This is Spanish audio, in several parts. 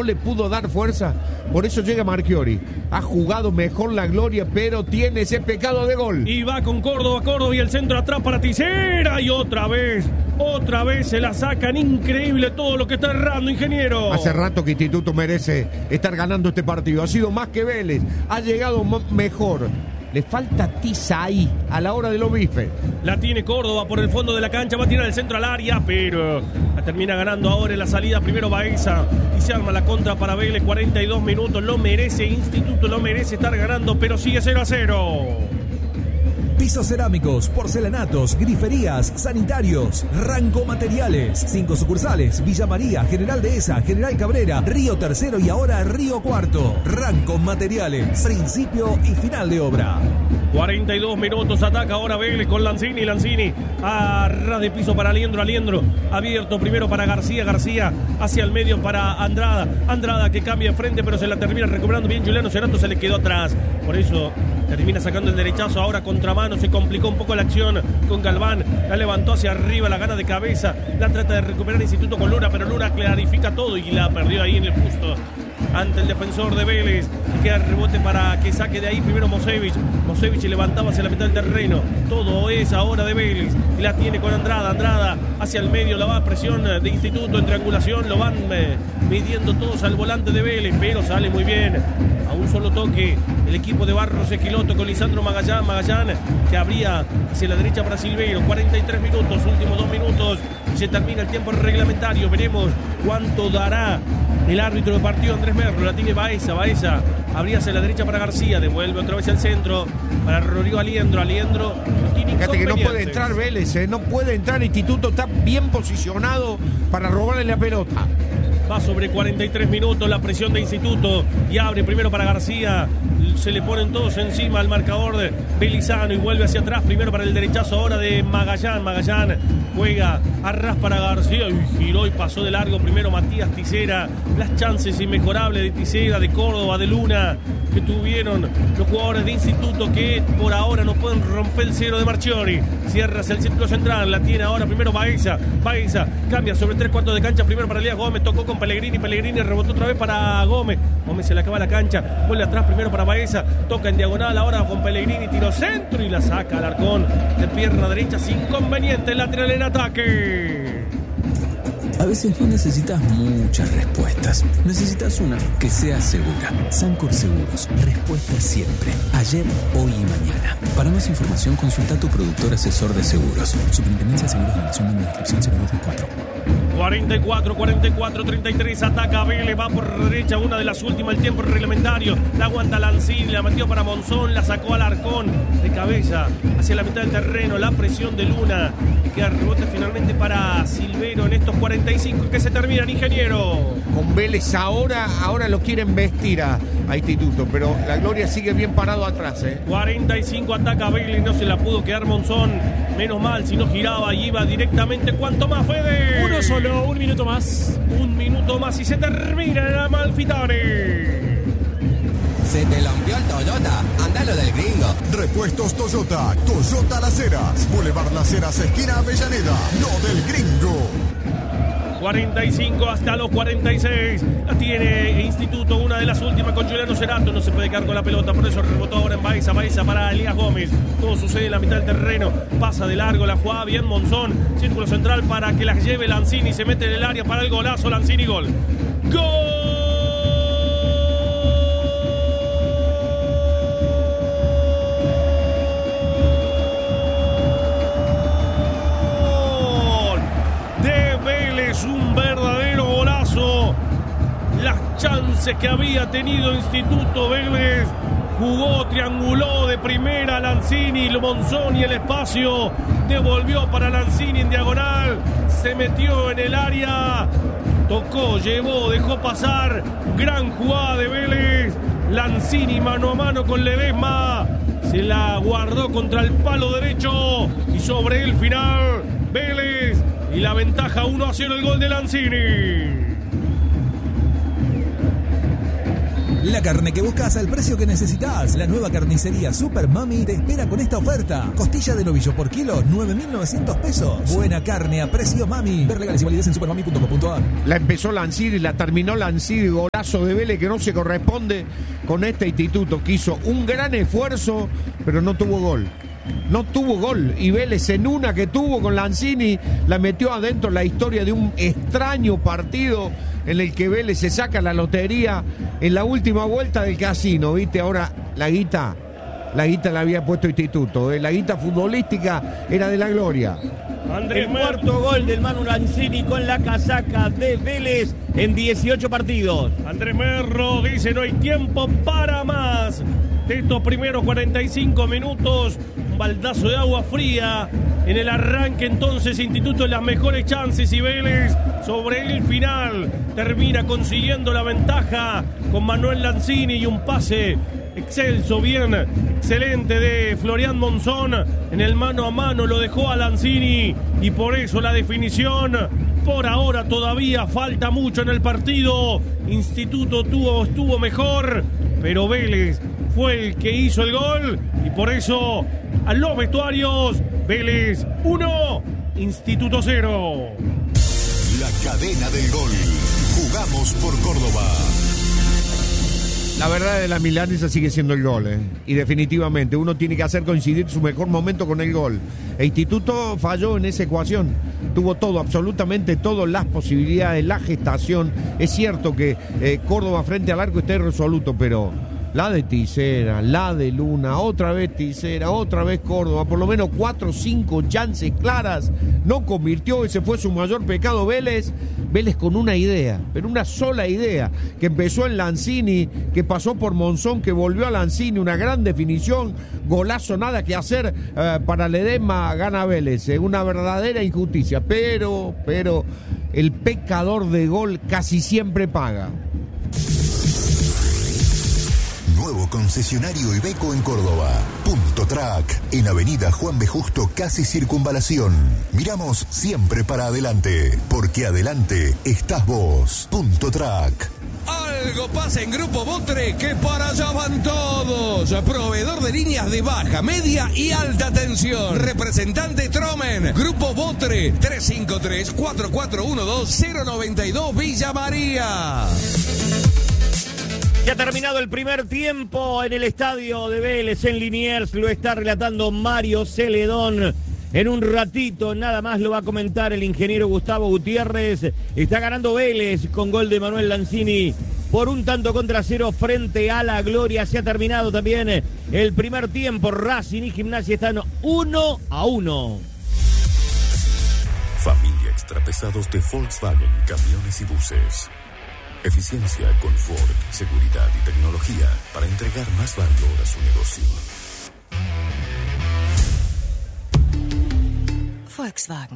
no le pudo dar fuerza. Por eso llega Marchiori. Ha jugado mejor la Gloria, pero tiene ese pecado de gol. Y va con Córdoba y el centro atrás para Tisera. Y otra vez se la sacan. Increíble todo lo que está errando, ingeniero. Hace rato que Instituto merece estar ganando este partido. Ha sido más que Vélez. Ha llegado mejor. Le falta tiza ahí, a la hora de los bifes. La tiene Córdoba por el fondo de la cancha. Va a tirar el centro al área, pero la termina ganando ahora en la salida. Primero Baeza y se arma la contra para Vélez. 42 minutos. Lo merece Instituto, lo merece estar ganando, pero sigue 0-0. Pisos cerámicos, porcelanatos, griferías, sanitarios, Ranco Materiales. 5 sucursales: Villa María, General Dehesa, General Cabrera, Río Tercero y ahora Río Cuarto. Ranco Materiales, principio y final de obra. 42 minutos, ataca ahora Vélez con Lanzini a ras de piso para Aliendro, abierto primero para García hacia el medio para Andrada que cambia de frente pero se la termina recuperando bien Juliano Cerato, se le quedó atrás, por eso termina sacando el derechazo ahora contramano, se complicó un poco la acción con Galván, la levantó hacia arriba, la gana de cabeza, la trata de recuperar Instituto con Luna, pero Luna clarifica todo y la perdió ahí en el justo ante el defensor de Vélez, y queda el rebote para que saque de ahí primero Mosevich levantaba hacia la mitad del terreno, todo es ahora de Vélez, y la tiene con Andrada hacia el medio, la va a presión de Instituto en triangulación, lo van midiendo todos al volante de Vélez, pero sale muy bien, a un solo toque el equipo de Barros Esquiloto con Lisandro Magallán que abría hacia la derecha para Silveiro. 43 minutos, últimos 2 minutos y se termina el tiempo reglamentario. Veremos cuánto dará el árbitro de partido Andrés Merlo. La tiene Baeza abría hacia la derecha para García, devuelve otra vez al centro para Rodrigo Aliendro tiene fíjate que no puede entrar Vélez, no puede entrar. Instituto está bien posicionado para robarle la pelota. Va sobre 43 minutos la presión de Instituto y abre primero para García. Se le ponen todos encima al marcador de Belizano y vuelve hacia atrás. Primero para el derechazo ahora de Magallán. Juega a ras para García y giró y pasó de largo. Primero Matías Tisera. Las chances inmejorables de Tisera, de Córdoba, de Luna que tuvieron los jugadores de Instituto que por ahora no pueden romper el cero de Marchiori. Cierra hacia el círculo central. La tiene ahora primero Baeza cambia sobre 3/4 de cancha. Primero para Elías Gómez. Tocó con Pellegrini rebotó otra vez para Gómez se le acaba la cancha, vuelve atrás primero para Baeza, toca en diagonal ahora con Pellegrini, tiro centro y la saca Alarcón de pierna derecha sin inconveniente, lateral en ataque. A veces no necesitas muchas respuestas, necesitas una que sea segura. Sancor Seguros, respuesta siempre, ayer, hoy y mañana. Para más información consulta a tu productor asesor de seguros. Superintendencia de Seguros de la Nación, número de inscripción 0224. 44-33, ataca Vélez, va por derecha, una de las últimas, el tiempo reglamentario, la aguanta Lanzini, la metió para Monzón, la sacó Alarcón de cabeza hacia la mitad del terreno, la presión de Luna, queda rebote finalmente para Silveiro en estos 45 que se terminan, ingeniero. Con Vélez ahora lo quieren vestir a Instituto, pero la Gloria sigue bien parado atrás. 45 ataca Vélez, no se la pudo quedar Monzón, menos mal, si no giraba y iba directamente. ¿Cuánto más, Fede? Uno solo, un minuto más. Un minuto más y se termina el Amalfitani. Se te rompió el Toyota, andalo del gringo. Repuestos Toyota, Toyota Las Heras, Boulevard Las Heras, esquina Avellaneda, lo del gringo. 45 hasta los 46. La tiene Instituto, una de las últimas con Juliano Cerato. No se puede quedar con la pelota, por eso rebotó ahora en Baeza para Elías Gómez. Todo sucede en la mitad del terreno. Pasa de largo, la jugada bien Monzón. Círculo central para que la lleve Lanzini. Se mete en el área para el golazo. Lanzini, gol. ¡Gol! Un verdadero golazo. Las chances que había tenido Instituto Vélez, jugó, trianguló de primera Lanzini, Monzón y el espacio, devolvió para Lanzini en diagonal, se metió en el área, tocó, llevó, dejó pasar, gran jugada de Vélez. Lanzini mano a mano con Ledesma, se la guardó contra el palo derecho y sobre el final Vélez. Y la ventaja 1-0, el gol de Lanzini. La carne que buscas al precio que necesitas. La nueva carnicería Super Mami te espera con esta oferta. Costilla de novillo por kilo, 9.900 pesos. Buena carne a precio Mami. Ver legales y validez en supermami.com.ar. La empezó Lanzini, la terminó Lanzini, golazo de Vélez que no se corresponde con este instituto, que hizo un gran esfuerzo, pero no tuvo gol. No tuvo gol, y Vélez en una que tuvo con Lanzini la metió adentro. La historia de un extraño partido en el que Vélez se saca la lotería en la última vuelta del casino, ¿viste? Ahora la guita la había puesto Instituto, la guita futbolística era de la gloria. El cuarto gol del Manu Lanzini con la casaca de Vélez en 18 partidos. Andrés Merlo dice: no hay tiempo para más. De estos primeros 45 minutos, un baldazo de agua fría en el arranque. Entonces Instituto en las mejores chances, y Vélez sobre el final termina consiguiendo la ventaja con Manuel Lanzini y un pase excelso, bien, excelente de Florian Monzón. En el mano a mano lo dejó a Lanzini, y por eso la definición. Por ahora todavía falta mucho en el partido. Instituto estuvo mejor, pero Vélez fue el que hizo el gol, y por eso a los vestuarios: Vélez 1, Instituto 0. La cadena del gol. Jugamos por Córdoba. La verdad de la milanesa sigue siendo el gol, y definitivamente uno tiene que hacer coincidir su mejor momento con el gol. El Instituto falló en esa ecuación, tuvo todo, absolutamente todo, las posibilidades, la gestación. Es cierto que Córdoba frente al arco está irresoluto, pero la de Tisera, la de Luna, otra vez Tisera, otra vez Córdoba, por lo menos 4 o 5 chances claras, no convirtió. Ese fue su mayor pecado. Vélez con una idea, pero una sola idea, que empezó en Lanzini, que pasó por Monzón, que volvió a Lanzini, una gran definición, golazo, nada que hacer para Ledesma, gana Vélez, una verdadera injusticia, pero el pecador de gol casi siempre paga. Nuevo concesionario Iveco en Córdoba. Punto Track, en Avenida Juan B. Justo, casi Circunvalación. Miramos siempre para adelante, porque adelante estás vos. Punto Track. Algo pasa en Grupo Botre, que para allá van todos. Proveedor de líneas de baja, media y alta tensión. Representante Tromen. Grupo Botre, 353-4412-092 Villa María. Ya ha terminado el primer tiempo en el estadio de Vélez en Liniers. Lo está relatando Mario Celedón. En un ratito nada más lo va a comentar el ingeniero Gustavo Gutiérrez. Está ganando Vélez con gol de Manuel Lanzini por 1-0 frente a la Gloria. Se ha terminado también el primer tiempo. Racing y Gimnasia están 1-1. Familia Extrapesados de Volkswagen, camiones y buses. Eficiencia, confort, seguridad y tecnología para entregar más valor a su negocio. Volkswagen.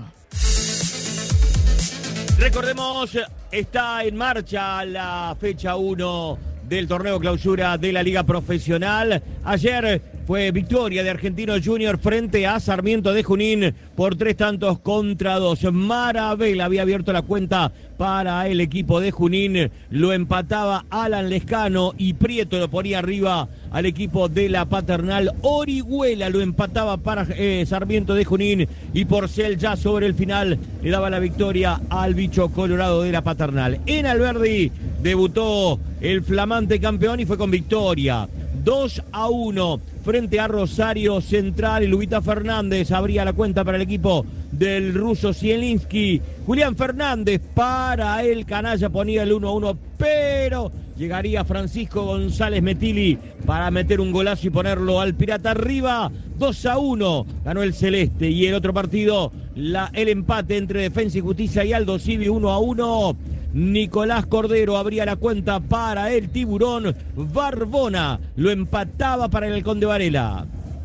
Recordemos, está en marcha la fecha 1 del torneo clausura de la Liga Profesional. Ayer fue victoria de Argentinos Juniors frente a Sarmiento de Junín por 3-2. Maravela había abierto la cuenta para el equipo de Junín. Lo empataba Alan Lescano y Prieto lo ponía arriba al equipo de la Paternal. Orihuela lo empataba para Sarmiento de Junín, y Porcel ya sobre el final le daba la victoria al bicho colorado de la Paternal. En Alberdi debutó el flamante campeón y fue con victoria. 2-1 frente a Rosario Central, y Lubita Fernández abría la cuenta para el equipo del ruso Zielinski. Julián Fernández para el canalla ponía el 1-1, pero llegaría Francisco González Metili para meter un golazo y ponerlo al Pirata arriba. 2-1 ganó el Celeste. Y el otro partido, el empate entre Defensa y Justicia y Aldo Civi, 1-1. Nicolás Cordero abría la cuenta para el Tiburón. Barbona lo empataba para el Halcón de Varela.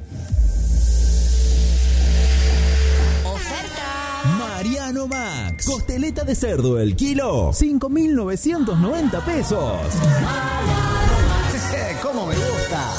Mariano Max. Costeleta de cerdo el kilo, 5.990 pesos. ¿Cómo me gusta?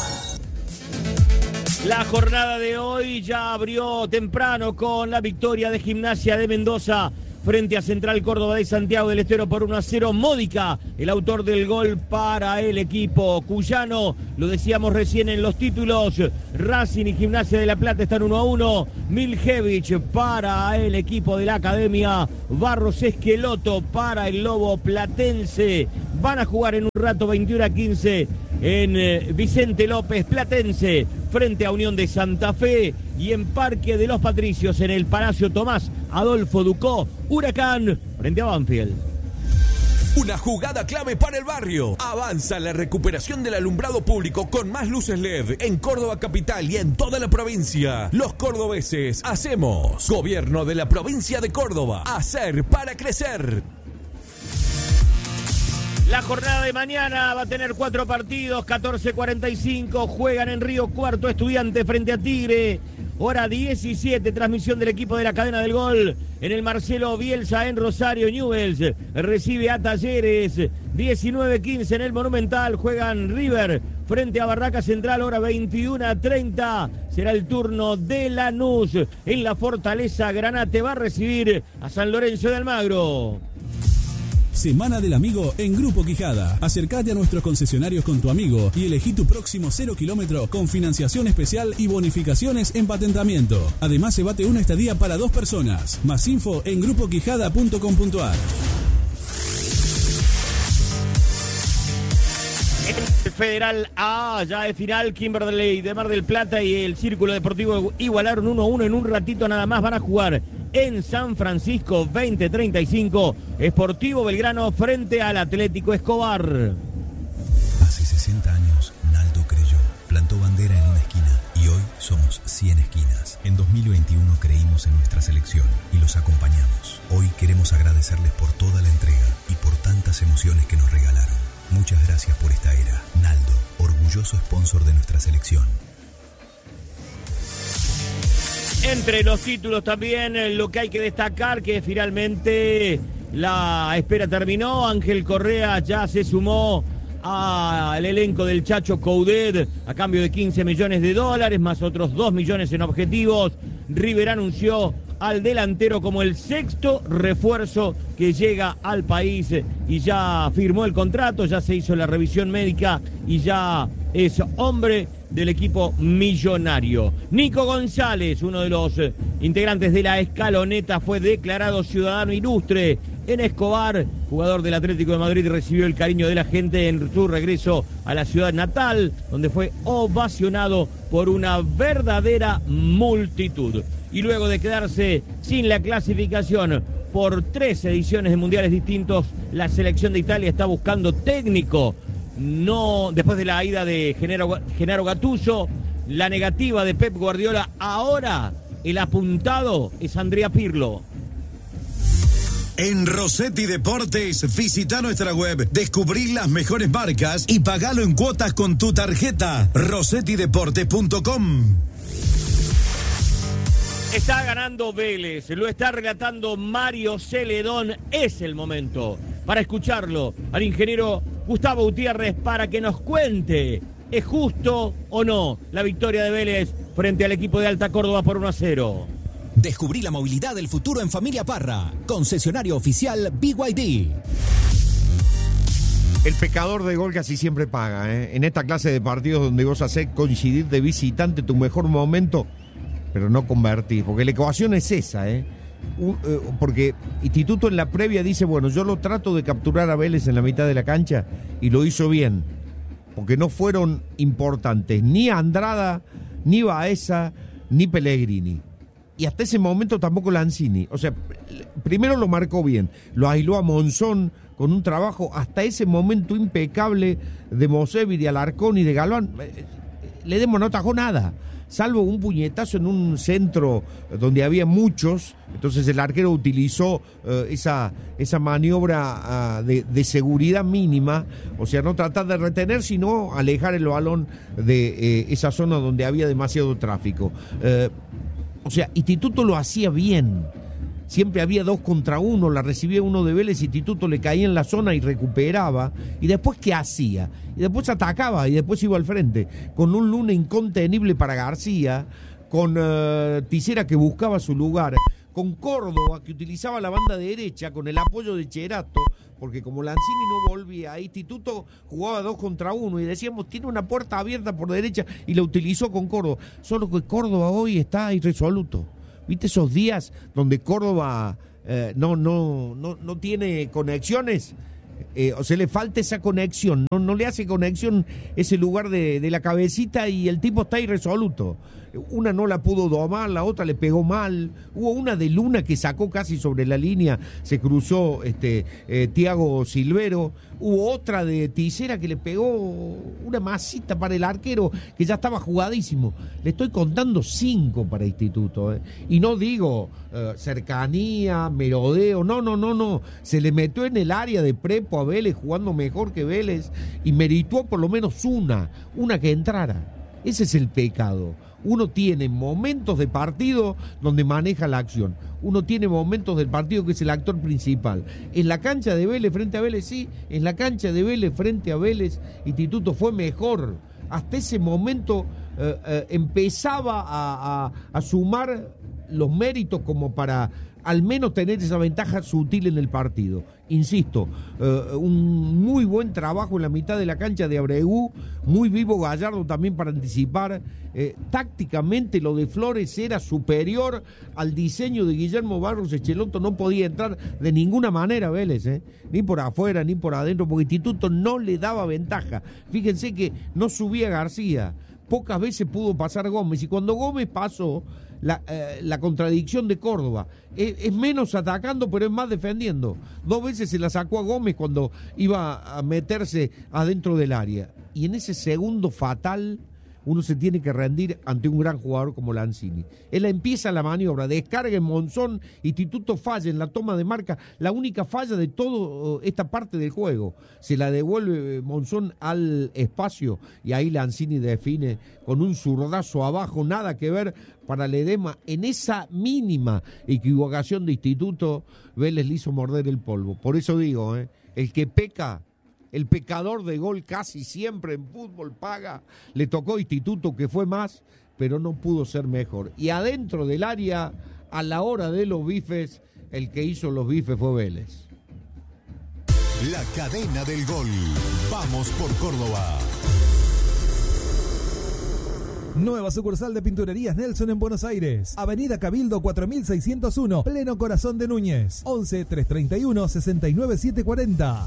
La jornada de hoy ya abrió temprano con la victoria de Gimnasia de Mendoza frente a Central Córdoba de Santiago del Estero por 1-0. Módica, el autor del gol para el equipo cuyano. Lo decíamos recién en los títulos. Racing y Gimnasia de La Plata están 1-1. Miljevich para el equipo de la Academia. Barros Esqueloto para el Lobo Platense. Van a jugar en un rato 21-15 en Vicente López Platense frente a Unión de Santa Fe, y en Parque de los Patricios en el Palacio Tomás Adolfo Ducó, Huracán frente a Banfield. Una jugada clave para el barrio. Avanza la recuperación del alumbrado público con más luces LED en Córdoba capital y en toda la provincia. Los cordobeses hacemos. Gobierno de la provincia de Córdoba. Hacer para crecer. La jornada de mañana va a tener 4 partidos, 14:45, juegan en Río Cuarto Estudiantes frente a Tigre, hora 17, transmisión del equipo de la cadena del gol, en el Marcelo Bielsa en Rosario. Newell's recibe a Talleres, 19:15 en el Monumental, juegan River frente a Barraca Central, hora 21:30, será el turno de Lanús, en la Fortaleza Granate va a recibir a San Lorenzo de Almagro. Semana del Amigo en Grupo Quijada. Acércate a nuestros concesionarios con tu amigo y elegí tu próximo 0 kilómetro con financiación especial y bonificaciones en patentamiento. Además, se bate una estadía para 2 personas. Más info en grupoquijada.com.ar. El Federal A, ya de final, Kimberley de Mar del Plata y el Círculo Deportivo igualaron 1-1 en un ratito nada más. Van a jugar en San Francisco, 20:35, Sportivo Belgrano frente al Atlético Escobar. Hace 60 años, Naldo creyó, plantó bandera en una esquina y hoy somos 100 esquinas. En 2021 creímos en nuestra selección y los acompañamos. Hoy queremos agradecerles por toda la entrega y por tantas emociones que nos regalaron. Muchas gracias por esta era. Naldo, orgulloso sponsor de nuestra selección. Entre los títulos también lo que hay que destacar, que finalmente la espera terminó. Ángel Correa ya se sumó al elenco del Chacho Coudet a cambio de $15 millones, más otros 2 millones en objetivos. River anunció al delantero como el 6º refuerzo que llega al país y ya firmó el contrato, ya se hizo la revisión médica y ya es hombre del equipo millonario. Nico González, uno de los integrantes de la escaloneta, fue declarado ciudadano ilustre en Escobar. Jugador del Atlético de Madrid, recibió el cariño de la gente en su regreso a la ciudad natal, donde fue ovacionado por una verdadera multitud. Y luego de quedarse sin la clasificación por 3 ediciones de mundiales distintos, la selección de Italia está buscando técnico. No, después de la ida de Gennaro Gattuso, la negativa de Pep Guardiola, ahora el apuntado es Andrea Pirlo. En Rossetti Deportes, visita nuestra web, descubrí las mejores marcas y pagalo en cuotas con tu tarjeta. RossettiDeportes.com. Está ganando Vélez, lo está relatando Mario Celedón. Es el momento para escucharlo al ingeniero Gustavo Gutiérrez para que nos cuente, ¿es justo o no la victoria de Vélez frente al equipo de Alta Córdoba por 1-0? Descubrí la movilidad del futuro en Familia Parra, concesionario oficial BYD. El pecador de gol casi siempre paga, ¿eh? En esta clase de partidos donde vos hacés coincidir de visitante tu mejor momento, pero no convertís, porque la ecuación es esa, porque Instituto en la previa dice, bueno, yo lo trato de capturar a Vélez en la mitad de la cancha y lo hizo bien, porque no fueron importantes ni Andrada, ni Baeza, ni Pellegrini. Y hasta ese momento tampoco Lanzini. O sea, primero lo marcó bien, lo aisló a Monzón con un trabajo hasta ese momento impecable de Mosevi, de Alarcón y de Galván. Ledesma no atajó nada, salvo un puñetazo en un centro donde había muchos. Entonces el arquero utilizó esa maniobra de seguridad mínima, o sea, no tratar de retener, sino alejar el balón de esa zona donde había demasiado tráfico. O sea, Instituto lo hacía bien. Siempre había 2 contra 1, la recibía uno de Vélez, Instituto le caía en la zona y recuperaba. ¿Y después qué hacía? Y después atacaba y después iba al frente. Con un Luna incontenible para García, con Tisera que buscaba su lugar, con Córdoba, que utilizaba la banda derecha con el apoyo de Cherato, porque como Lanzini no volvía, Instituto jugaba 2 contra 1 y decíamos, tiene una puerta abierta por derecha y la utilizó con Córdoba. Solo que Córdoba hoy está irresoluto. ¿Viste esos días donde Córdoba no tiene conexiones? O sea, le falta esa conexión, no le hace conexión ese lugar de la cabecita y el tipo está irresoluto. Una no la pudo domar, la otra le pegó mal. Hubo una de Luna que sacó casi sobre la línea, se cruzó Thiago Silvero. Hubo otra de Tisera que le pegó una masita para el arquero que ya estaba jugadísimo. Le estoy contando 5 para Instituto. Y no digo cercanía, merodeo, no. Se le metió en el área de Prepo a Vélez jugando mejor que Vélez y meritó por lo menos una que entrara. Ese es el pecado. Uno tiene momentos de partido donde maneja la acción. Uno tiene momentos del partido que es el actor principal. En la cancha de Vélez frente a Vélez, sí. En la cancha de Vélez frente a Vélez, Instituto fue mejor. Hasta ese momento empezaba a sumar los méritos como para al menos tener esa ventaja sutil en el partido. Insisto, un muy buen trabajo en la mitad de la cancha de Abreu, muy vivo Gallardo también para anticipar. Tácticamente lo de Flores era superior al diseño de Guillermo Barros Echeloto, no podía entrar de ninguna manera Vélez, ni por afuera ni por adentro, porque Instituto no le daba ventaja. Fíjense que no subía García, pocas veces pudo pasar Gómez, y cuando Gómez pasó, la contradicción de Córdoba es menos atacando pero es más defendiendo. 2 veces se la sacó a Gómez cuando iba a meterse adentro del área, y en ese segundo fatal uno se tiene que rendir ante un gran jugador como Lanzini. Él empieza la maniobra, descarga en Monzón, Instituto falla en la toma de marca, la única falla de toda esta parte del juego. Se la devuelve Monzón al espacio y ahí Lanzini define con un zurdazo abajo, nada que ver para Ledesma. En esa mínima equivocación de Instituto, Vélez le hizo morder el polvo. Por eso digo, el que peca, el pecador de gol casi siempre en fútbol paga. Le tocó Instituto que fue más, pero no pudo ser mejor. Y adentro del área, a la hora de los bifes, el que hizo los bifes fue Vélez. La cadena del gol. Vamos por Córdoba. Nueva sucursal de Pinturerías Nelson en Buenos Aires. Avenida Cabildo 4601, pleno corazón de Núñez. 11 331 69740.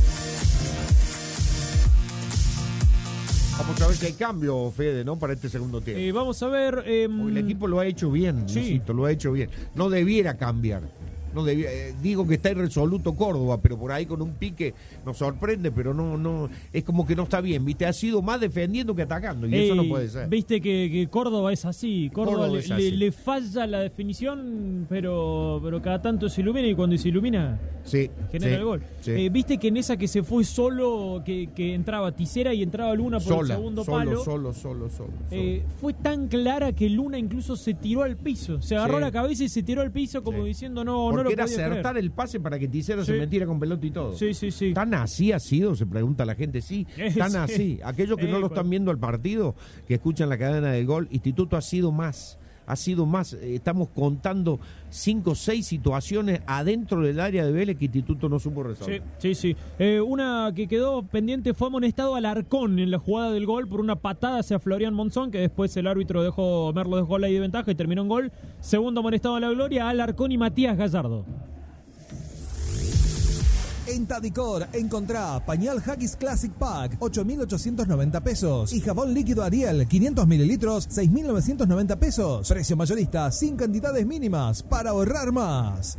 Vamos a ver si hay cambio, Fede, ¿no? Para este segundo tiempo. Vamos a ver. El equipo lo ha hecho bien, sí. Insisto, lo ha hecho bien. No debiera cambiar. No digo que está irresoluto Córdoba, pero por ahí con un pique nos sorprende, pero no es como que no está bien, ¿viste? Ha sido más defendiendo que atacando, y eso no puede ser. Viste que Córdoba es así, Córdoba le falla la definición, pero cada tanto se ilumina, y cuando se ilumina genera el gol. Sí. Viste que en esa que se fue solo, que entraba Tisera y entraba Luna por el segundo palo. Solo. Fue tan clara que Luna incluso se tiró al piso, se agarró la cabeza y se tiró al piso como diciendo no. Porque era acertar el pase para que Tisera se metiera con pelota y todo. Sí. ¿Tan así ha sido? Se pregunta la gente. Sí, tan así. Aquellos que no lo están viendo al partido, que escuchan la cadena del gol, Instituto ha sido más. Estamos contando 5 o 6 situaciones adentro del área de Vélez que Instituto no supo resolver. Sí. Una que quedó pendiente fue amonestado Alarcón en la jugada del gol por una patada hacia Florian Monzón, que después el árbitro Merlo dejó la de ventaja y terminó en gol. Segundo amonestado a la gloria, Alarcón y Matías Gallardo. En Tadicor encontrá pañal Haggis Classic Pack, 8.890 pesos. Y jabón líquido Ariel, 500 mililitros, 6.990 pesos. Precio mayorista, sin cantidades mínimas, para ahorrar más.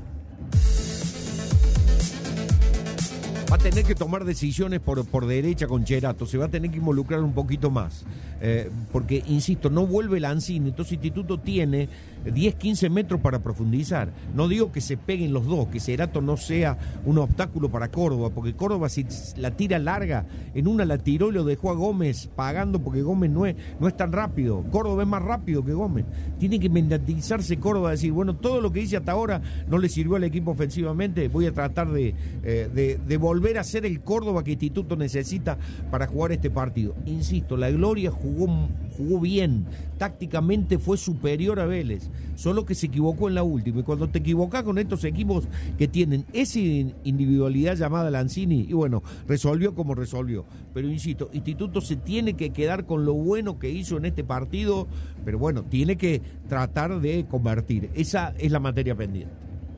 Va a tener que tomar decisiones por derecha con Cherato, se va a tener que involucrar un poquito más, porque, insisto, no vuelve Lanzini, entonces Instituto tiene 10-15 metros para profundizar. No digo que se peguen los dos, que Cherato no sea un obstáculo para Córdoba, porque Córdoba si la tira larga en una la tiró y lo dejó a Gómez pagando porque Gómez no es tan rápido. Córdoba es más rápido que Gómez. Tiene que mentalizarse Córdoba, decir, bueno, todo lo que hice hasta ahora no le sirvió al equipo ofensivamente, voy a tratar de volver a ser el Córdoba que Instituto necesita para jugar este partido. Insisto, la Gloria jugó bien, tácticamente fue superior a Vélez, solo que se equivocó en la última, y cuando te equivocás con estos equipos que tienen esa individualidad llamada Lanzini, y bueno, resolvió como resolvió, pero insisto, Instituto se tiene que quedar con lo bueno que hizo en este partido, pero bueno, tiene que tratar de convertir, esa es la materia pendiente.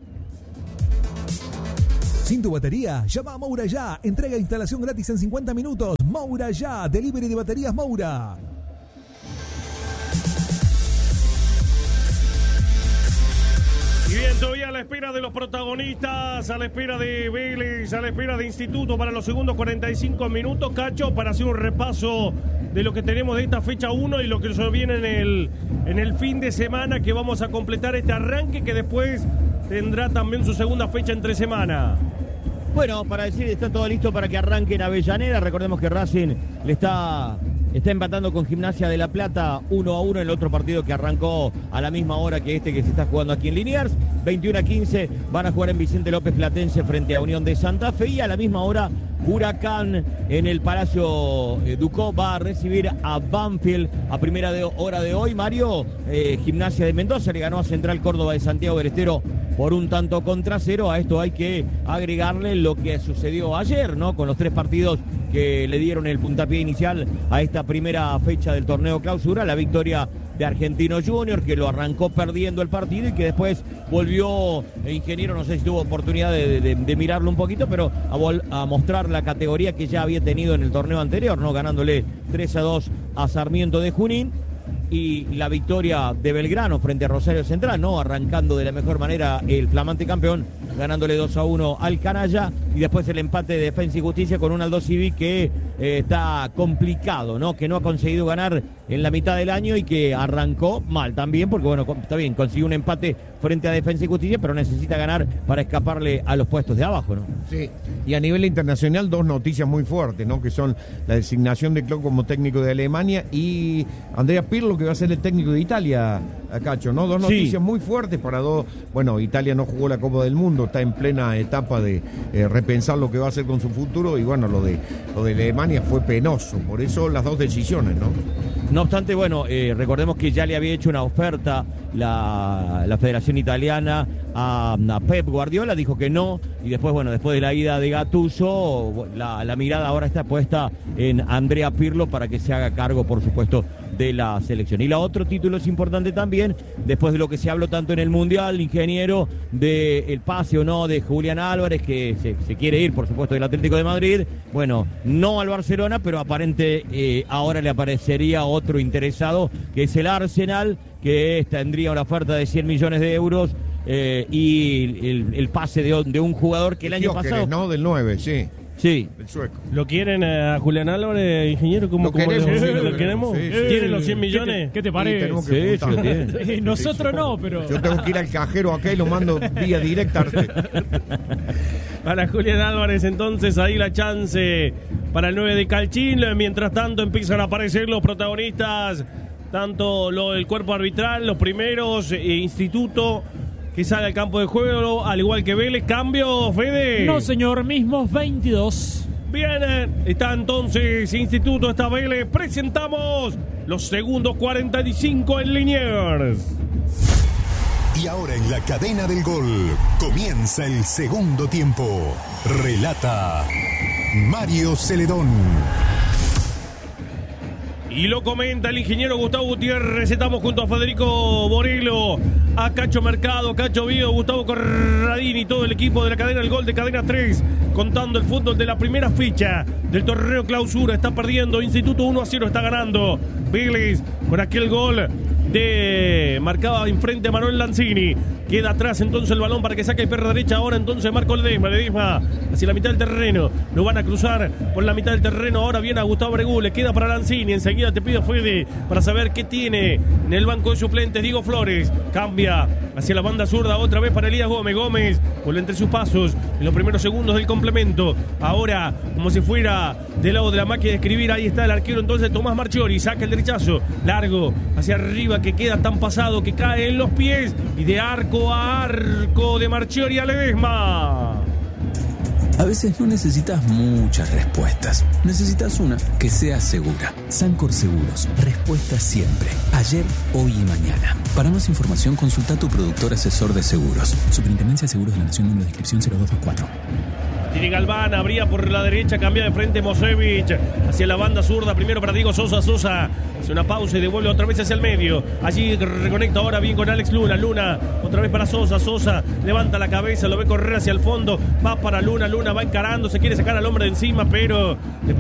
Sin tu batería, llama a Moura Ya. Entrega e instalación gratis en 50 minutos. Moura Ya, delivery de baterías Moura. Y bien, todavía a la espera de los protagonistas, a la espera de Vélez, a la espera de Instituto para los segundos 45 minutos, Cacho, para hacer un repaso de lo que tenemos de esta fecha 1 y lo que nos viene en el fin de semana, que vamos a completar este arranque que después tendrá también su segunda fecha entre semana. Bueno, para decir, está todo listo para que arranque en Avellaneda. Recordemos que Racing le está empatando con Gimnasia de La Plata 1-1 en el otro partido que arrancó a la misma hora que este que se está jugando aquí en Liniers. 21-15 van a jugar en Vicente López Platense frente a Unión de Santa Fe, y a la misma hora Huracán en el Palacio Ducó va a recibir a Banfield a primera hora de hoy. Mario, Gimnasia de Mendoza le ganó a Central Córdoba de Santiago del Estero por 1-0. A esto hay que agregarle lo que sucedió ayer, ¿no? Con los 3 partidos que le dieron el puntapié inicial a esta primera fecha del torneo clausura, la victoria de Argentino Junior, que lo arrancó perdiendo el partido y que después volvió, Ingeniero, no sé si tuvo oportunidad de mirarlo un poquito, pero a mostrar la categoría que ya había tenido en el torneo anterior, ¿no? Ganándole 3-2 a Sarmiento de Junín. Y la victoria de Belgrano frente a Rosario Central, ¿no? Arrancando de la mejor manera el flamante campeón, ganándole 2-1 al Canalla, y después el empate de Defensa y Justicia con un Aldo Civi que está complicado, ¿no? Que no ha conseguido ganar en la mitad del año y que arrancó mal también, porque bueno, está bien, consiguió un empate frente a Defensa y Justicia, pero necesita ganar para escaparle a los puestos de abajo, ¿no? Sí, y a nivel internacional 2 noticias muy fuertes, ¿no? Que son la designación de Klopp como técnico de Alemania y Andrea Pirlo, que va a ser el técnico de Italia, Cacho, ¿no? 2 noticias muy fuertes para 2. Bueno, Italia no jugó la Copa del Mundo, está en plena etapa de repensar lo que va a hacer con su futuro, y bueno, lo de Alemania fue penoso, por eso las 2 decisiones, ¿no? No obstante, bueno, recordemos que ya le había hecho una oferta la Federación Italiana a Pep Guardiola, dijo que no, y después, bueno, después de la ida de Gattuso, la mirada ahora está puesta en Andrea Pirlo para que se haga cargo, por supuesto, de la selección. Y la otro título es importante también, después de lo que se habló tanto en el Mundial, Ingeniero, del pase o no de Julián Álvarez, que se quiere ir, por supuesto, del Atlético de Madrid, bueno, no al Barcelona, pero aparente ahora le aparecería otro interesado, que es el Arsenal, que tendría una oferta de 100 millones de euros y el pase de un jugador que el año pasado... ¿no? Del 9, sí. Sí. El sueco. ¿Lo quieren a Julián Álvarez, Ingeniero? ¿Cómo ¿Lo queremos? ¿Lo queremos? Sí, ¿Tienen los 100 millones? ¿Qué te parece? Sí, lo tienen. Nosotros no, pero... Yo tengo que ir al cajero acá y lo mando vía directa. Para Julián Álvarez, entonces, ahí la chance para el 9 de Calchín. Mientras tanto, empiezan a aparecer los protagonistas, tanto el cuerpo arbitral, los primeros, Instituto, que sale al campo de juego, al igual que Vélez. ¿Cambio, Fede? No, señor, mismos 22. Bien, está entonces Instituto, está Vélez. Presentamos los segundos 45 en Liniers. Y ahora en la cadena del gol comienza el segundo tiempo. Relata Mario Celedón. Y lo comenta el ingeniero Gustavo Gutiérrez. Estamos junto a Federico Borello, a Cacho Mercado, Cacho Vío, Gustavo Corradini y todo el equipo de la cadena del gol de Cadena 3, contando el fútbol de la primera fecha del torneo clausura. Está perdiendo Instituto 1-0, está ganando Vélez con aquel gol marcaba enfrente a Manuel Lanzini. Queda atrás entonces el balón para que saque el perro derecha. Ahora entonces Marco Ledesma hacia la mitad del terreno. Lo van a cruzar por la mitad del terreno. Ahora viene a Gustavo Bregú. Le queda para Lanzini. Enseguida te pido, Fede, para saber qué tiene en el banco de suplentes Diego Flores. Cambia hacia la banda zurda otra vez para Elías Gómez. Gómez vuelve entre sus pasos en los primeros segundos del complemento. Ahora, como si fuera del lado de la máquina de escribir, ahí está el arquero entonces Tomás Marchiori. Saca el derechazo largo hacia arriba que queda tan pasado que cae en los pies. Y de arco a arco de Marchiori a Ledesma. A veces no necesitas muchas respuestas. Necesitas una que sea segura. Sancor Seguros. Respuesta siempre. Ayer, hoy y mañana. Para más información, consulta a tu productor asesor de seguros. Superintendencia de Seguros de la Nación, número de inscripción 0224. Tiene Galván, abría por la derecha, cambia de frente Mosevich hacia la banda zurda, primero para Diego Sosa. Sosa hace una pausa y devuelve otra vez hacia el medio. Allí reconecta ahora bien con Alex Luna. Luna otra vez para Sosa. Sosa levanta la cabeza, lo ve correr hacia el fondo, va para Luna. Luna va encarando, se quiere sacar al hombre de encima, pero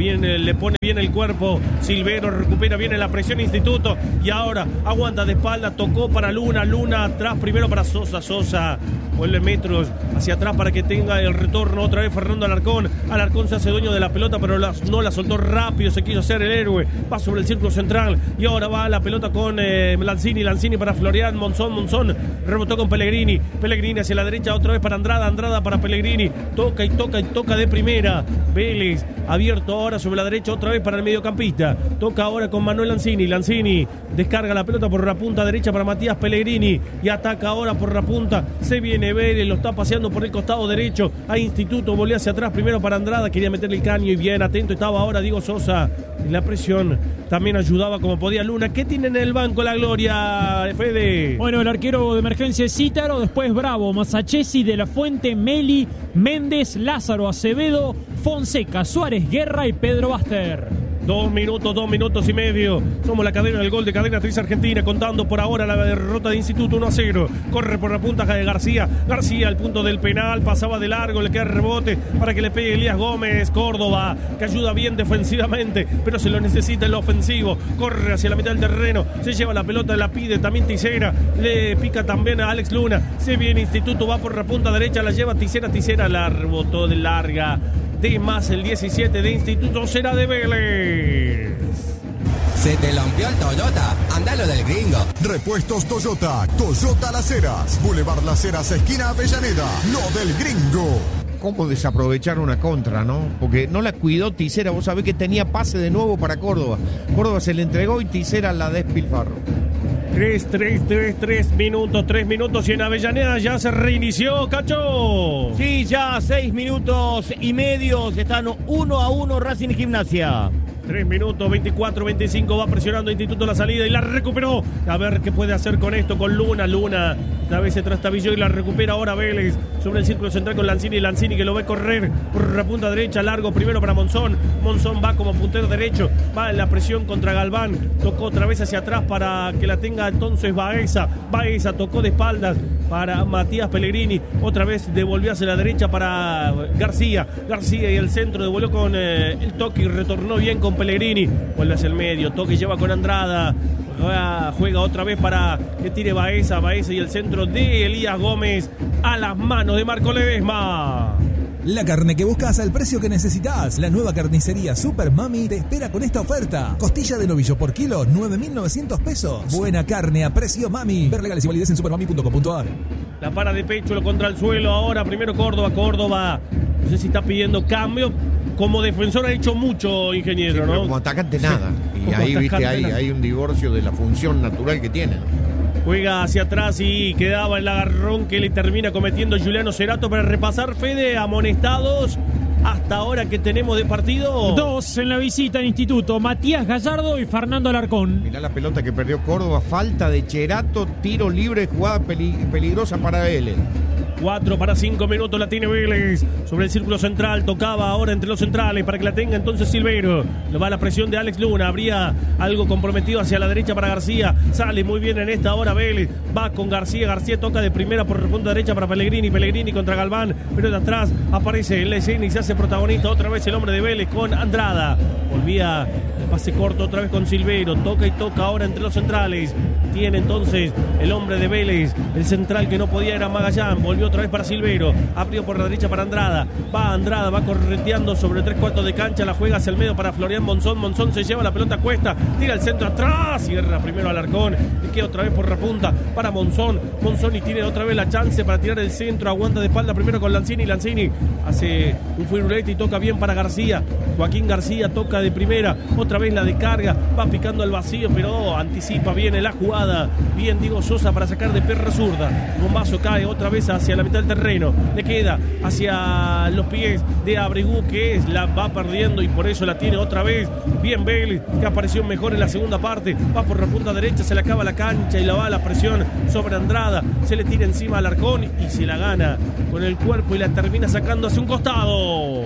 le pone bien el cuerpo. Silvero recupera bien en la presión Instituto y ahora aguanta de espalda, tocó para Luna. Luna atrás primero para Sosa. Sosa vuelve metros hacia atrás para que tenga el retorno otra vez Fernando Alarcón. Alarcón se hace dueño de la pelota, pero no la soltó rápido, se quiso hacer el héroe, va sobre el círculo central y ahora va la pelota con Lanzini para Florian Monzón rebotó con Pellegrini hacia la derecha otra vez para Andrada para Pellegrini, toca de primera. Vélez abierto ahora sobre la derecha otra vez para el mediocampista, toca ahora con Manuel Lanzini descarga la pelota por la punta derecha para Matías Pellegrini y ataca ahora por la punta. Se viene Vélez, lo está paseando por el costado derecho a Instituto, volvió hacia atrás primero para Andrada, quería meterle el caño y bien atento estaba ahora Diego Sosa. La presión también ayudaba como podía Luna. ¿Qué tiene en el banco la Gloria, Fede? Bueno, el arquero de emergencia es Cítaro, después Bravo, Masachesi, De la Fuente, Meli, Méndez, Lázaro, Acevedo, Fonseca, Suárez, Guerra y Pedro Baster. 2 minutos y medio. Somos la cadena del gol de Cadena Triz Argentina, contando por ahora la derrota de Instituto 1-0. Corre por la punta de García al punto del penal, pasaba de largo, le queda rebote para que le pegue Elías Gómez. Córdoba, que ayuda bien defensivamente, pero se lo necesita en lo ofensivo. Corre hacia la mitad del terreno, se lleva la pelota, la pide también Tisera, le pica también a Alex Luna. Se viene Instituto, va por la punta derecha, la lleva Tisera, la rebotó de larga. De más el 17 de Instituto será de Vélez. Se te rompió el Toyota, andalo del gringo. Repuestos Toyota, Toyota Las Heras, Boulevard Las Heras, esquina Avellaneda, lo del gringo. ¿Cómo desaprovechar una contra, no? Porque no la cuidó Tisera, vos sabés que tenía pase de nuevo para Córdoba. Córdoba se le entregó y Tisera la despilfarró. 3 minutos y en Avellaneda ya se reinició, Cacho. Sí, ya 6 minutos y medio, están 1-1 Racing y Gimnasia. 3 minutos, 24, 25, va presionando Instituto la salida y la recuperó. A ver qué puede hacer con esto, con Luna. Esta vez se trastabilló y la recupera ahora Vélez sobre el círculo central con Lanzini que lo ve correr por la punta derecha, largo primero para Monzón va como puntero derecho, va en la presión contra Galván, tocó otra vez hacia atrás para que la tenga entonces Baeza tocó de espaldas para Matías Pellegrini, otra vez devolvió hacia la derecha para García y el centro devolvió con el toque y retornó bien con Pellegrini, vuelve hacia el medio, toque lleva con Andrada, juega otra vez para que tire Baeza y el centro de Elías Gómez a las manos de Marco Ledesma. La carne que buscas al precio que necesitas. La nueva carnicería Super Mami te espera con esta oferta. Costilla de novillo por kilo, 9.900 pesos. Buena carne a precio Mami. Ver legales y validez en supermami.com.ar. La para de pecho, lo contra el suelo ahora. Primero Córdoba. No sé si está pidiendo cambio. Como defensor ha hecho mucho, ingeniero, sí, ¿no? Como atacante nada. Y ahí, viste, hay un divorcio de la función natural que tiene. Juega hacia atrás y quedaba el agarrón que le termina cometiendo Juliano Cerato para repasar, Fede, amonestados hasta ahora que tenemos de partido. 2 en la visita al Instituto, Matías Gallardo y Fernando Alarcón. Mirá la pelota que perdió Córdoba, falta de Cerato, tiro libre, jugada peligrosa para Vélez. 4 para 5 minutos la tiene Vélez. Sobre el círculo central, tocaba ahora entre los centrales para que la tenga entonces Silveiro. Le va la presión de Alex Luna. Habría algo comprometido hacia la derecha para García. Sale muy bien en esta hora Vélez. Va con García. García toca de primera por punta derecha para Pellegrini. Pellegrini contra Galván. Pero de atrás aparece en la escena y se hace protagonista otra vez el hombre de Vélez con Andrada. Volvía el pase corto otra vez con Silveiro. Toca y toca ahora entre los centrales. Tiene entonces el hombre de Vélez. El central que no podía era Magallán. Volvió otra vez para Silveiro. Abrió por la derecha para Andrada. Va Andrada, va correteando sobre 3/4 de cancha. La juega hacia el medio para Florian Monzón. Monzón se lleva la pelota a cuesta. Tira el centro atrás. Cierra primero Alarcón. Y queda otra vez por la punta para Monzón. Monzón y tiene otra vez la chance para tirar el centro. Aguanta de espalda primero con Lanzini. Lanzini hace un firulete y toca bien para García. Joaquín García toca de primera. Otra vez la descarga. Va picando al vacío, pero anticipa bien en la jugada. Bien Diego Sosa para sacar de perra zurda. Bombazo cae otra vez hacia la mitad del terreno. Le queda hacia los pies de Abregu, que la va perdiendo y por eso la tiene otra vez. Bien Vélez, que apareció mejor en la segunda parte. Va por la punta derecha, se le acaba la cancha y la va a la presión sobre Andrada. Se le tira encima a Alarcón y se la gana con el cuerpo y la termina sacando hacia un costado.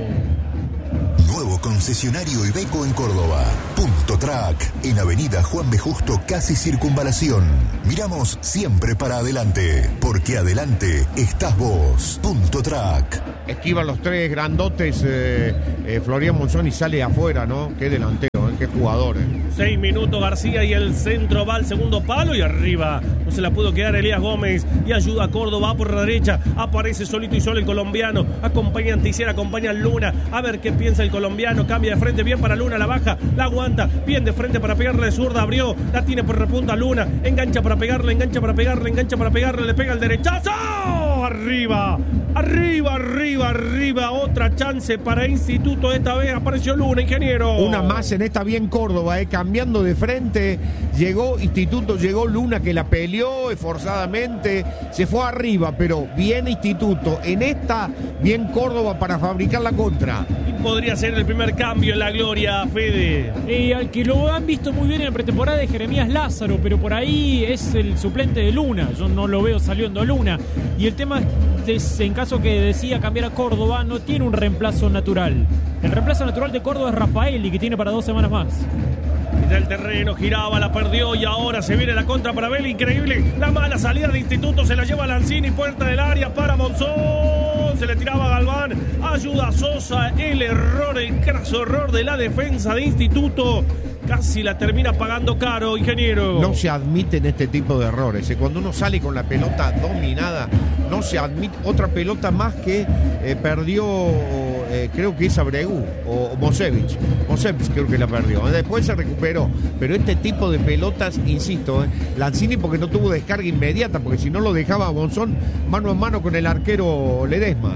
Nuevo concesionario Iveco en Córdoba. Punto Track, en Avenida Juan B. Justo, casi Circunvalación. Miramos siempre para adelante, porque adelante estás vos. Punto Track. Esquiva los tres grandotes Florian Monzón y sale afuera, ¿no? Qué delantero, qué jugador. 6 minutos García y el centro va al segundo palo y arriba. No se la pudo quedar Elías Gómez y ayuda a Córdoba por la derecha. Aparece solito y solo el colombiano. Acompaña a Anticera, acompaña a Luna. A ver qué piensa el colombiano. Cambia de frente bien para Luna, la baja, la aguanta. Bien de frente para pegarle de zurda. Abrió, la tiene por repunta Luna. Engancha para pegarle, engancha para pegarle, engancha para pegarle. Le pega el derechazo. Arriba, arriba, arriba, arriba. Otra chance para Instituto. Esta vez apareció Luna, ingeniero. Una más en esta bien Córdoba, cambiando de frente. Llegó Instituto, llegó Luna que la peleó esforzadamente. Se fue arriba, pero bien Instituto. En esta bien Córdoba para fabricar la contra. Y podría ser el primer cambio en la gloria, Fede. Y al que lo han visto muy bien en la pretemporada de Jeremías Lázaro, pero por ahí es el suplente de Luna. Yo no lo veo saliendo Luna. Y el tema es, en caso que decida cambiar a Córdoba, no tiene un reemplazo natural. El reemplazo natural de Córdoba es Rafaeli, que tiene para 2 semanas más. Del terreno, giraba, la perdió y ahora se viene la contra para Vélez. Increíble, la mala salida de Instituto, se la lleva Lanzini, puerta del área para Monzón. Se le tiraba Galván, ayuda a Sosa. El error, el craso error de la defensa de Instituto. Casi la termina pagando caro, ingeniero. No se admiten este tipo de errores. Cuando uno sale con la pelota dominada, no se admite. Otra pelota más que perdió, creo que es Abregu o Mosevich. Mosevich creo que la perdió. Después se recuperó. Pero este tipo de pelotas, insisto, Lanzini porque no tuvo descarga inmediata, porque si no lo dejaba a Monzón mano a mano con el arquero Ledesma.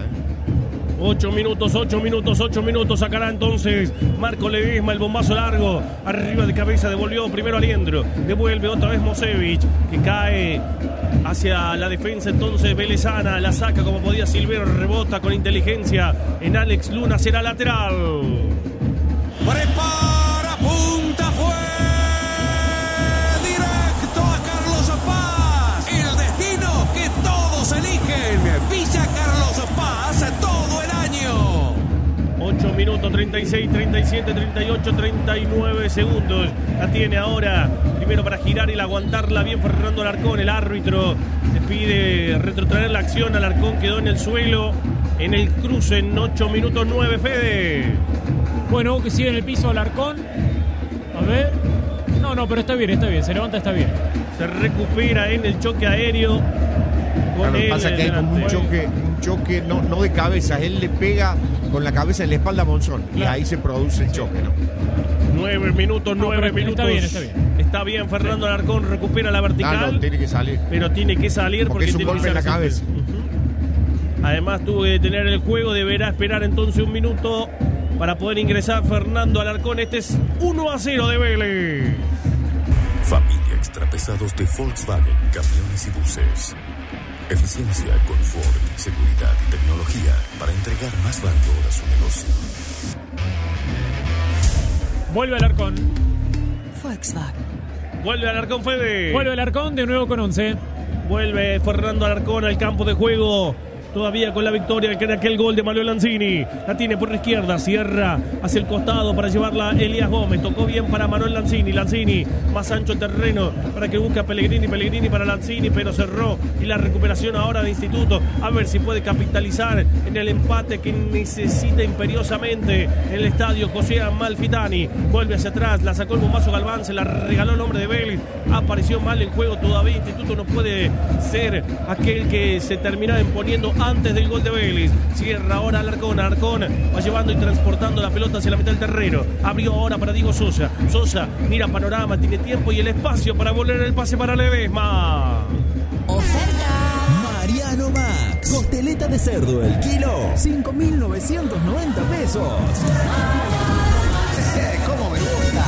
8 minutos, 8 minutos, 8 minutos. Sacará entonces Marco Ledesma el bombazo largo. Arriba de cabeza devolvió primero Aliendro. Devuelve otra vez Mosevich, que cae hacia la defensa entonces velezana. La saca como podía Silveiro. Rebota con inteligencia en Alex Luna. Será lateral. Prepara, punta, fue directo a Carlos Paz. El destino que todos eligen. Villa Carlos Paz, todo el año. 8 minutos, 36, 37, 38, 39 segundos. La tiene ahora. Primero para girar y aguantarla bien Fernando Alarcón. El árbitro le pide retrotraer la acción. Alarcón quedó en el suelo. En el cruce en 8 minutos 9, Fede. Bueno, que sigue en el piso Alarcón. A ver. No, pero está bien. Se levanta, está bien. Se recupera en el choque aéreo. Claro, lo que pasa es que hay como un choque no de cabeza. Él le pega con la cabeza en la espalda a Monzón. Claro. Y ahí se produce el choque, ¿no? 9 minutos, 9 minutos. Está bien. Está bien, Fernando Alarcón recupera la vertical. No, tiene que salir. Pero tiene que salir porque es un golpe en la cabeza. Además tuvo que detener el juego. Deberá esperar entonces un minuto para poder ingresar Fernando Alarcón. Este es 1-0 de Vélez. Familia Extrapesados de Volkswagen, camiones y buses. Eficiencia, confort, seguridad y tecnología para entregar más valor a su negocio. Vuelve Alarcón. Volkswagen. Vuelve Alarcón, Fede. Vuelve Alarcón de nuevo con 11. Vuelve Fernando Alarcón al campo de juego. todavía con la victoria que era aquel gol de Manuel Lanzini. La tiene por la izquierda, cierra hacia el costado para llevarla Elías Gómez. Tocó bien para Manuel Lanzini. Lanzini, más ancho el terreno para que busque a Pellegrini. Pellegrini para Lanzini, pero cerró. Y la recuperación ahora de Instituto. A ver si puede capitalizar en el empate que necesita imperiosamente en el estadio José Amalfitani. Vuelve hacia atrás, la sacó el bombazo Galván, se la regaló el hombre de Vélez. Apareció mal en juego todavía. Instituto no puede ser aquel que se termina imponiendo antes del gol de Vélez. Cierra ahora Alarcón. Alarcón va llevando y transportando la pelota hacia la mitad del terreno. Abrió ahora para Diego Sosa. Sosa mira panorama, tiene tiempo y el espacio para volver el pase para Ledesma. Mariano Max. Costeleta de cerdo el kilo. 5.990 pesos. ¿Cómo me gusta?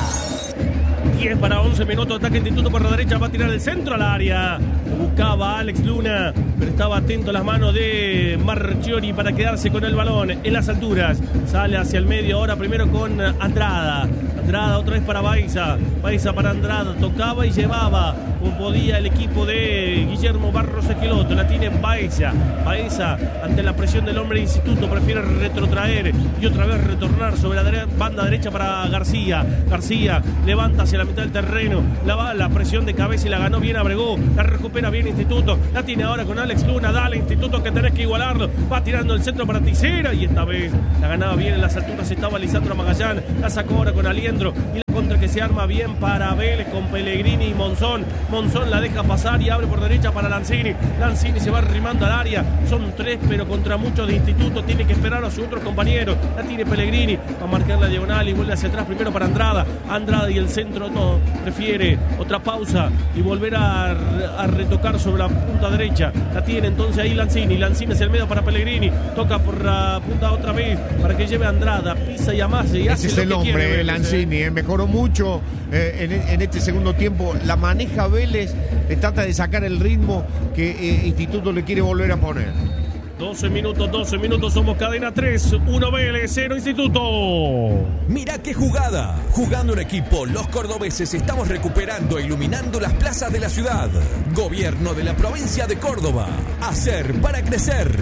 10 para 11 minutos, ataque Instituto por la derecha, va a tirar el centro al área. Lo buscaba Alex Luna, pero estaba atento a las manos de Marchiori para quedarse con el balón en las alturas. Sale hacia el medio ahora primero con Andrada. Andrada otra vez para Baiza. Baiza para Andrada, tocaba y llevaba como podía el equipo de Guillermo Barros Esqueloto. La tiene Baiza. Baiza ante la presión del hombre de Instituto prefiere retrotraer y otra vez retornar sobre la banda derecha para García. García levanta hacia la mitad del terreno, la presión de cabeza y la ganó bien Abregó, la recupera bien Instituto, la tiene ahora con Alex Luna. Dale Instituto que tenés que igualarlo, va tirando el centro para Tisera y esta vez la ganaba bien en las alturas, estaba Lisandro Magallán, la sacó ahora con Aliendro y la contra que se arma bien para Vélez con Pellegrini y Monzón. Monzón la deja pasar y abre por derecha para Lanzini. Lanzini se va arrimando al área, son 3 pero contra muchos de Instituto, tiene que esperar a su otro compañero, la tiene Pellegrini, va a marcar la diagonal y vuelve hacia atrás primero para Andrada. Andrada y el centro no, prefiere otra pausa y volver a retocar sobre la punta derecha. La tiene entonces ahí Lanzini. Lanzini hacia el medio para Pellegrini. Toca por la punta otra vez para que lleve a Andrada. Pisa y amasa y hace ese es lo el que hombre, quiere. Lanzini. Mejoró mucho en este segundo tiempo. La maneja Vélez. Trata de sacar el ritmo que Instituto le quiere volver a poner. 12 minutos, somos cadena 3, 1 Vélez, 0 Instituto. Mirá qué jugada. Jugando en equipo, los cordobeses estamos recuperando e iluminando las plazas de la ciudad. Gobierno de la provincia de Córdoba. Hacer para crecer.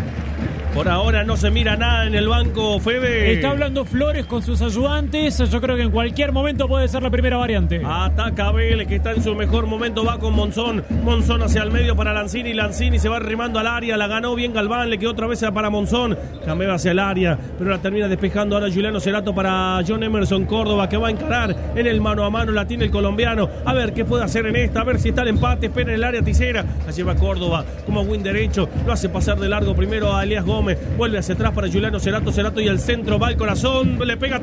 Por ahora no se mira nada en el banco, Fede. Está hablando Flores con sus ayudantes. Yo creo que en cualquier momento puede ser la primera variante. Ataca Vélez, que está en su mejor momento. Va con Monzón. Monzón hacia el medio para Lanzini. Lanzini se va arrimando al área. La ganó bien Galván. Le quedó otra vez para Monzón. Cambió hacia el área, pero la termina despejando ahora Juliano Cerato para John Emerson Córdoba, que va a encarar en el mano a mano. La tiene el colombiano. A ver qué puede hacer en esta. A ver si está el empate. Espera en el área Tisera. La lleva Córdoba como win derecho. Lo hace pasar de largo primero a Elías Gómez. Vuelve hacia atrás para Juliano Cerato. Cerato y el centro va al corazón. Le pega a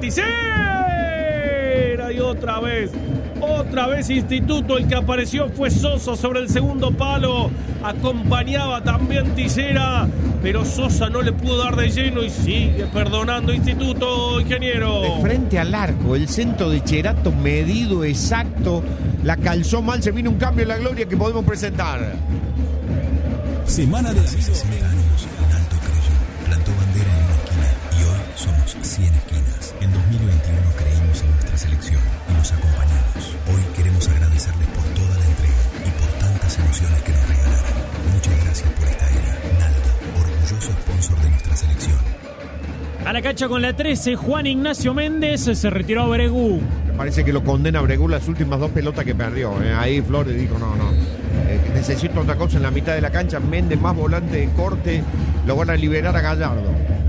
Tisera. Y otra vez Instituto. El que apareció fue Sosa sobre el segundo palo. Acompañaba también Tisera, pero Sosa no le pudo dar de lleno y sigue perdonando Instituto, ingeniero. De frente al arco, el centro de Cerato medido, exacto. La calzó mal, se vino un cambio en la gloria que podemos presentar. Semana de la 60 años, Naldo creyó, plantó bandera en una esquina y hoy somos 100 esquinas. En 2021 creímos en nuestra selección y nos acompañamos. Hoy queremos agradecerles por toda la entrega y por tantas emociones que nos regalaron. Muchas gracias por esta era. Naldo, orgulloso sponsor de nuestra selección. A la cancha con la 13, Juan Ignacio Méndez, se retiró a Bregú. Parece que lo condena a Bregú las últimas 2 pelotas que perdió. Ahí Flores dijo, no. Necesito otra cosa en la mitad de la cancha. Méndez más volante de corte. Lo van a liberar a Gallardo.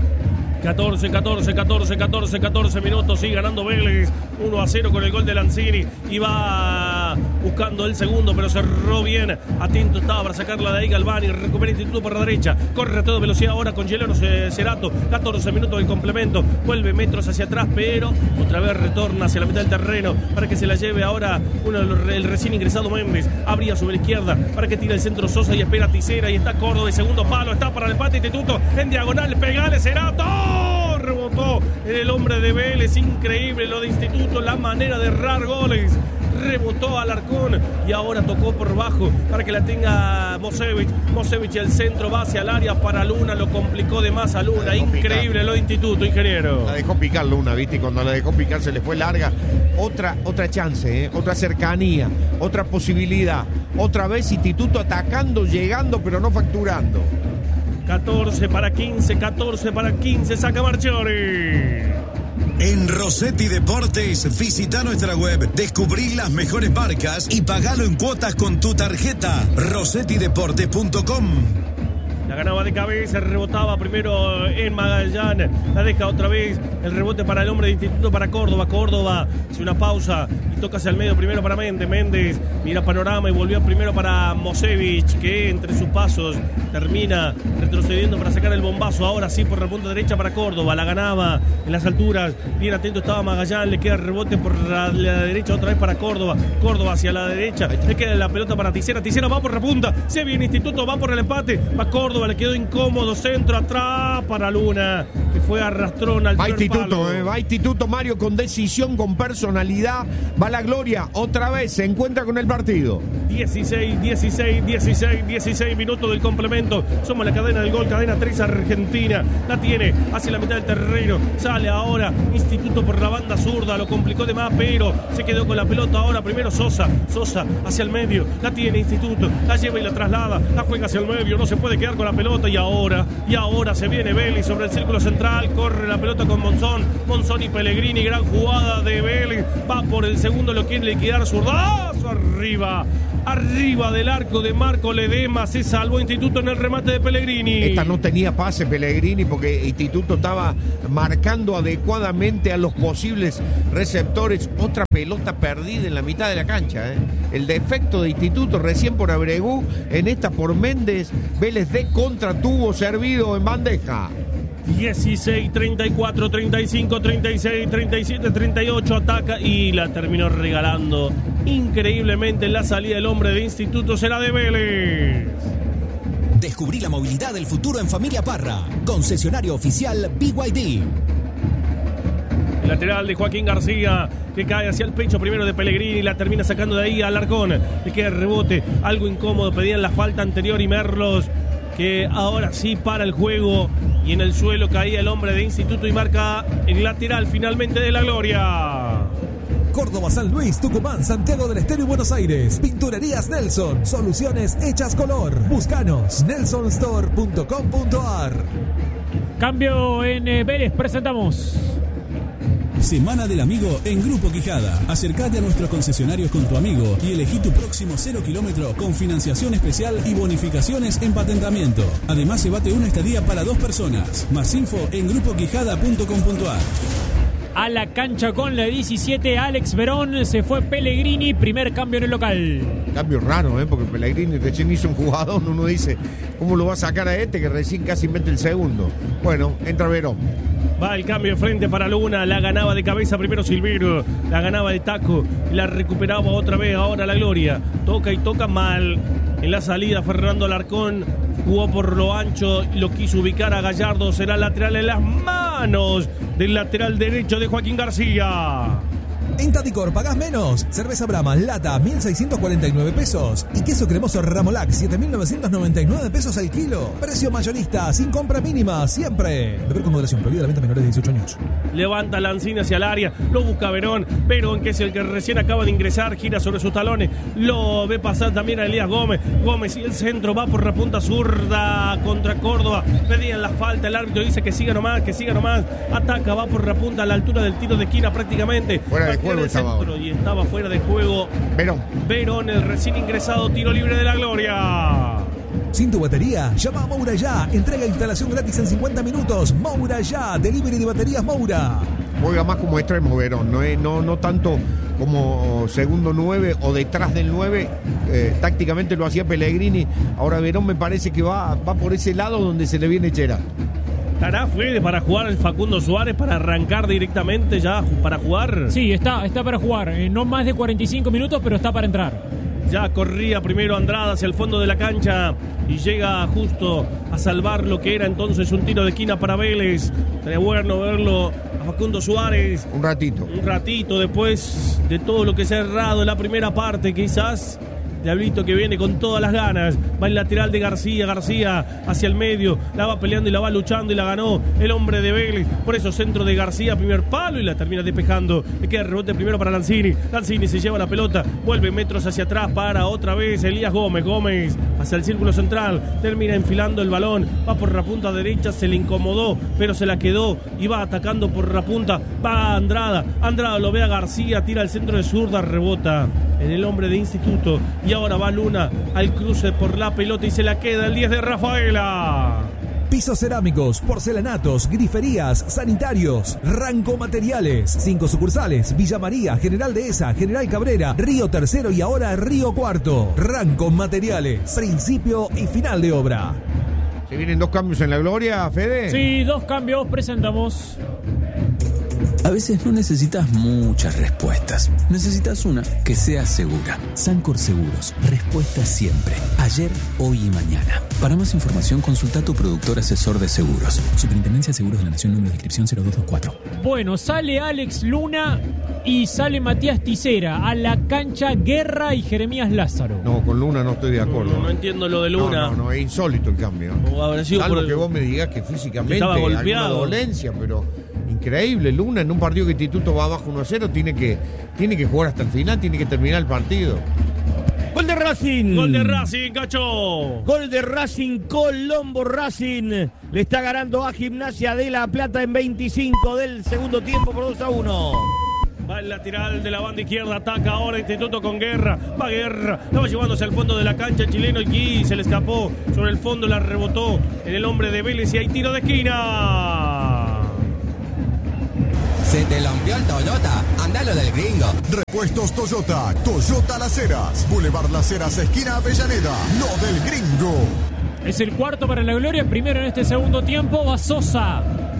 14 minutos, sigue ganando Vélez 1-0 con el gol de Lanzini y va buscando el segundo, pero cerró bien, atento estaba para sacarla de ahí Galván y recupera Instituto por la derecha, corre a toda velocidad ahora con Juliano Cerato, 14 minutos del complemento, vuelve metros hacia atrás, pero otra vez retorna hacia la mitad del terreno para que se la lleve ahora el recién ingresado Méndez, abría sobre la izquierda para que tire el centro Sosa y espera Tisera y está Córdoba de segundo palo, está para el empate Instituto en diagonal, pegale Cerato. Rebotó el hombre de Vélez, increíble lo de Instituto, la manera de errar goles. Rebotó Alarcón y ahora tocó por bajo para que la tenga Mosevich. Mosevich y el centro va hacia el área para Luna, lo complicó de más a Luna. Increíble lo de Instituto, ingeniero. La dejó picar Luna, ¿viste? Y cuando la dejó picar se le fue larga. Otra chance, otra cercanía, otra posibilidad. Otra vez Instituto atacando, llegando, pero no facturando. 14 para 15, saca Marchiori. En Rossetti Deportes, visita nuestra web, descubrí las mejores marcas y pagalo en cuotas con tu tarjeta. rossettideportes.com. La ganaba de cabeza, rebotaba primero en Magallán, la deja otra vez, el rebote para el hombre de Instituto para Córdoba hace una pausa y toca hacia el medio primero para Méndez, mira panorama y volvió primero para Mosevich, que entre sus pasos termina retrocediendo para sacar el bombazo, ahora sí por la punta derecha para Córdoba, la ganaba en las alturas, bien atento estaba Magallán, le queda el rebote por la derecha otra vez para Córdoba hacia la derecha, le queda la pelota para Ticera va por la punta, se viene Instituto, va por el empate, va Córdoba, le quedó incómodo, centro atrás para Luna, que fue arrastrón al primer palo. Va Instituto, Mario, con decisión, con personalidad, va la gloria, otra vez se encuentra con el partido. 16 minutos del complemento, somos la cadena del gol, cadena 3 Argentina, la tiene hacia la mitad del terreno, sale ahora Instituto por la banda zurda, lo complicó de más, pero se quedó con la pelota ahora, primero Sosa hacia el medio, la tiene Instituto, la lleva y la traslada, la juega hacia el medio, no se puede quedar con la pelota y ahora se viene Vélez sobre el círculo central, corre la pelota con Monzón y Pellegrini, gran jugada de Vélez, va por el segundo, lo quiere liquidar, zurdazo arriba del arco de Marco Ledema, se salvó Instituto en el remate de Pellegrini. Esta no tenía pase Pellegrini porque Instituto estaba marcando adecuadamente a los posibles receptores, otra pelota perdida en la mitad de la cancha, El defecto de Instituto recién por Abregú, en esta por Méndez, Vélez de contra tuvo servido en bandeja. 16, 34, 35, 36, 37, 38, ataca y la terminó regalando increíblemente en la salida del hombre de Instituto, será de Vélez. Descubrí la movilidad del futuro en Familia Parra, concesionario oficial BYD. El lateral de Joaquín García, que cae hacia el pecho primero de Pellegrini, la termina sacando de ahí a Alarcón, le queda el rebote, algo incómodo, pedían la falta anterior y Merlos, que ahora sí para el juego y en el suelo caía el hombre de Instituto y marca el lateral finalmente de la gloria. Córdoba, San Luis, Tucumán, Santiago del Estero y Buenos Aires. Pinturerías Nelson. Soluciones hechas color. Búscanos. nelsonstore.com.ar. Cambio en Vélez. Presentamos Semana del Amigo en Grupo Quijada. Acércate a nuestros concesionarios con tu amigo y elegí tu próximo 0 kilómetro con financiación especial y bonificaciones en patentamiento. Además, llévate una estadía para 2 personas. Más info en grupoquijada.com.ar. A la cancha con la 17, Alex Verón, se fue Pellegrini, primer cambio en el local. Cambio raro, porque Pellegrini recién hizo un jugador, uno dice, ¿cómo lo va a sacar a que recién casi mete el segundo? Bueno, entra Verón. Va el cambio de frente para Luna, la ganaba de cabeza primero Silverio, la ganaba de taco, la recuperaba otra vez, ahora la gloria, toca y toca mal, en la salida Fernando Alarcón, jugó por lo ancho y lo quiso ubicar a Gallardo, será lateral en las manos del lateral derecho de Joaquín García. En Tadicor pagás menos. Cerveza Brahma, lata, 1.649 pesos. Y queso cremoso Ramolac, 7.999 pesos al kilo. Precio mayorista, sin compra mínima, siempre. Beber con moderación, prohibida la venta a menores de 18 años. Levanta Lanzini hacia el área, lo busca Verón, que es el que recién acaba de ingresar, gira sobre sus talones, lo ve pasar también a Elías Gómez y el centro va por la punta zurda contra Córdoba, pedían la falta, el árbitro dice que siga nomás, ataca, va por la punta a la altura del tiro de esquina prácticamente, fuera de juego centro, y estaba fuera de juego Verón, el recién ingresado, tiro libre de la gloria. Sin tu batería, llama a Moura Ya. Entrega e instalación gratis en 50 minutos. Moura Ya, delivery de baterías Moura. Juega más como extremo Verón, no tanto como segundo 9 o detrás del 9. Tácticamente lo hacía Pellegrini. Ahora Verón me parece que va por ese lado donde se le viene Chera. ¿Estará Fede para jugar el Facundo Suárez, para arrancar directamente ya para jugar? Sí, está para jugar. No más de 45 minutos, pero está para entrar. Ya corría primero Andrada hacia el fondo de la cancha y llega justo a salvar lo que era entonces un tiro de esquina para Vélez. Sería bueno verlo a Facundo Suárez. Un ratito después de todo lo que se ha errado en la primera parte, quizás Diablito que viene con todas las ganas. Va el lateral de García. García hacia el medio. La va peleando y la va luchando y la ganó el hombre de Vélez. Por eso centro de García, primer palo y la termina despejando. Le queda el rebote primero para Lanzini. Lanzini se lleva la pelota. Vuelve metros hacia atrás para otra vez Elías Gómez. Gómez hacia el círculo central. Termina enfilando el balón. Va por la punta derecha. Se le incomodó, pero se la quedó y va atacando por la punta. Va Andrada. Andrada lo ve a García. Tira al centro de zurda. Rebota en el hombre de Instituto. Y ahora va Luna al cruce por la pelota y se la queda el 10 de Rafaela. Pisos cerámicos, porcelanatos, griferías, sanitarios, Ranco Materiales. 5 sucursales: Villa María, General Dehesa, General Cabrera, Río Tercero y ahora Río Cuarto. Ranco Materiales, principio y final de obra. ¿Se vienen 2 cambios en la gloria, Fede? Sí, 2 cambios presentamos. A veces no necesitas muchas respuestas. Necesitas una que sea segura. Sancor Seguros. Respuesta siempre. Ayer, hoy y mañana. Para más información, consulta a tu productor asesor de seguros. Superintendencia de Seguros de la Nación, número de inscripción 0224. Bueno, sale Alex Luna y sale Matías Tisera a la cancha Guerra y Jeremías Lázaro. No, con Luna no estoy de acuerdo. No entiendo lo de Luna. No, es insólito el cambio. Salvo que vos me digas que físicamente estaba golpeado. Alguna dolencia, pero increíble. Luna en un partido que Instituto va abajo 1-0 tiene que jugar hasta el final, tiene que terminar el partido. Gol de Racing. Gol de Racing, Cacho. Gol de Racing, Colombo Racing. Le está ganando a Gimnasia de La Plata en 25 del segundo tiempo por 2-1. Va el lateral de la banda izquierda, ataca ahora Instituto con Guerra. Va Guerra, la va llevándose al fondo de la cancha el chileno y se le escapó sobre el fondo, la rebotó en el hombre de Vélez y hay tiro de esquina. Se te lampió el Toyota, andalo del gringo. Repuestos Toyota, Toyota Las Heras, Boulevard Las Heras, esquina Avellaneda, no del gringo. Es el cuarto para la gloria, primero en este segundo tiempo va Sosa.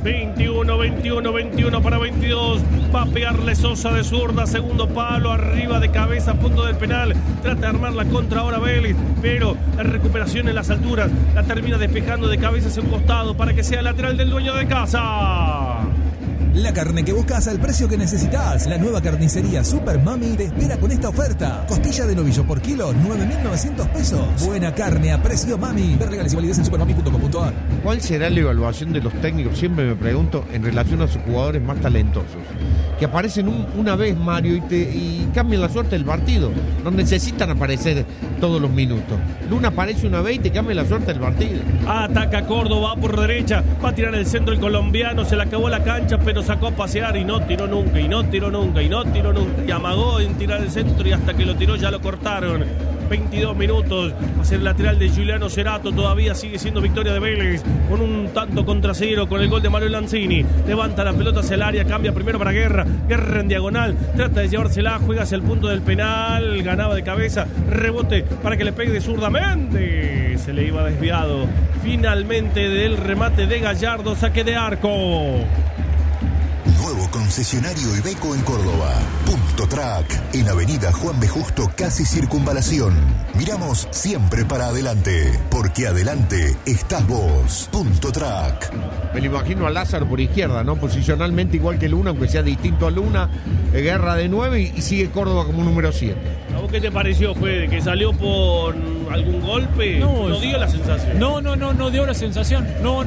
21 para 22. Va a pegarle Sosa de zurda, segundo palo, arriba de cabeza, punto del penal. Trata de armar la contra ahora Vélez, pero la recuperación en las alturas la termina despejando de cabeza hacia un costado para que sea lateral del dueño de casa. La carne que buscas al precio que necesitas. La nueva carnicería Super Mami te espera con esta oferta. Costilla de novillo por kilo, 9.900 pesos. Buena carne a precio Mami. Ver legales y validez en supermami.com.ar. ¿Cuál será la evaluación de los técnicos? Siempre me pregunto en relación a sus jugadores más talentosos. Que aparecen una vez, Mario, y cambian la suerte del partido. No necesitan aparecer todos los minutos. Luna aparece una vez y te cambia la suerte del partido. Ataca Córdoba, va por derecha, va a tirar el centro el colombiano, se le acabó la cancha, pero sacó a pasear y no tiró nunca, y amagó en tirar el centro y hasta que lo tiró ya lo cortaron. 22 minutos, va a ser lateral de Giuliano Cerato, todavía sigue siendo victoria de Vélez, con un tanto contra cero, con el gol de Mario Lanzini. Levanta la pelota hacia el área, cambia primero para Guerra en diagonal, trata de llevársela, juega hacia el punto del penal, ganaba de cabeza, rebote para que le pegue de zurda Méndez, se le iba desviado, finalmente del remate de Gallardo, saque de arco. Nuevo concesionario Iveco en Córdoba. Punto Track, en Avenida Juan B. Justo, casi Circunvalación. Miramos siempre para adelante, porque adelante estás vos. Punto Track. Me lo imagino a Lázaro por izquierda, ¿no? Posicionalmente igual que Luna, aunque sea distinto a Luna. Guerra de 9 y sigue Córdoba como número 7. ¿A vos qué te pareció, Fede? ¿Que salió por algún golpe? No dio la sensación. No dio la sensación. No.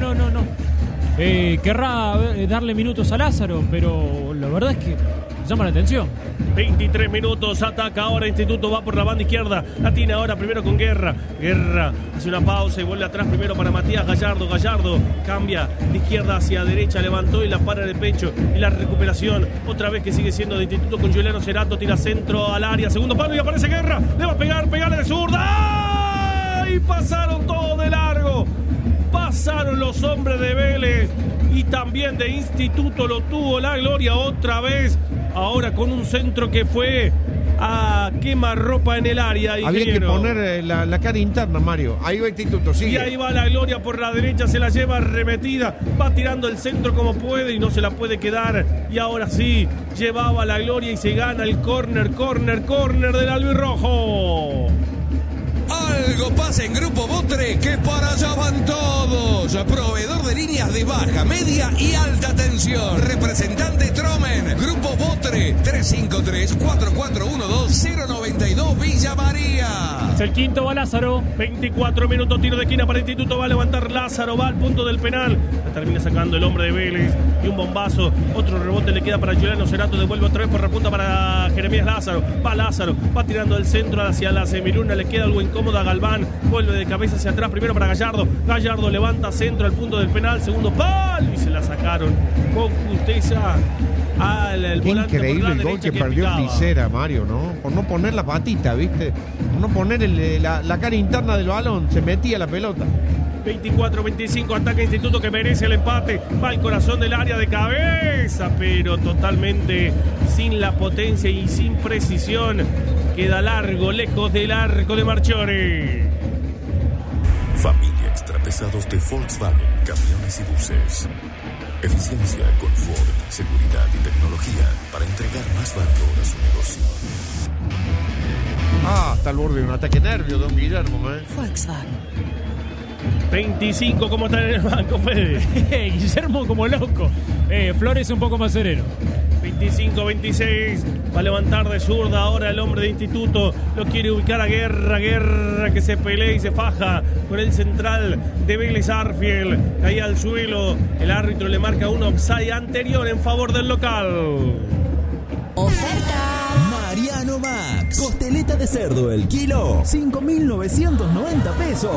Querrá darle minutos a Lázaro, pero la verdad es que llama la atención. 23 minutos, ataca ahora Instituto, va por la banda izquierda, la tiene ahora primero con Guerra hace una pausa y vuelve atrás primero para Matías Gallardo cambia de izquierda hacia derecha, levantó y la para de pecho y la recuperación, otra vez que sigue siendo de Instituto con Giuliano Cerato, tira centro al área, segundo palo y aparece Guerra, le va a pegarle de zurda y pasaron todos de largo. Pasaron los hombres de Vélez y también de Instituto, lo tuvo la gloria otra vez, ahora con un centro que fue a quemarropa en el área. Había que poner la cara interna, Mario. Ahí va Instituto, sigue. Y ahí va la gloria por la derecha, se la lleva arremetida, va tirando el centro como puede y no se la puede quedar. Y ahora sí, llevaba la gloria y se gana el córner del albirrojo. Algo pasa en Grupo Botre que para allá van todos. Proveedor de líneas de baja, media y alta tensión. Representante Tromen. Grupo Botre. Botre, 353-4412-092 Villa María. Es el quinto, va Lázaro. 24 minutos, tiro de esquina para Instituto, va a levantar Lázaro, va al punto del penal. La termina sacando el hombre de Vélez y un bombazo. Otro rebote le queda para Juliano Cerato, devuelve otra vez por repunta para Jeremías Lázaro. Lázaro, va tirando el centro hacia la semiluna, le queda algo incómodo a Galván. Vuelve de cabeza hacia atrás, primero para Gallardo. Gallardo levanta centro al punto del penal, segundo palo y se la sacaron con justeza. Qué increíble el gol que perdió Tisera, Mario, ¿no? Por no poner la patita, ¿viste? Por no poner la cara interna del balón, se metía la pelota. 24-25, ataca Instituto que merece el empate. Va al corazón del área de cabeza, pero totalmente sin la potencia y sin precisión. Queda largo, lejos del arco de Marchiori. Familia Extrapesados de Volkswagen, camiones y buses. Eficiencia, confort, seguridad y tecnología para entregar más valor a su negocio. Está al borde de un ataque nervio, don Guillermo, Volkswagen. 25, ¿cómo está en el banco, Fede? Guillermo como loco. Flores un poco más sereno. 25-26, va a levantar de zurda ahora el hombre de Instituto, lo quiere ubicar a Guerra que se pelea y se faja con el central de Vélez Arfield, caía al suelo, el árbitro le marca un offside anterior en favor del local. Oferta Mariano Max, costeleta de cerdo el kilo, 5.990 pesos.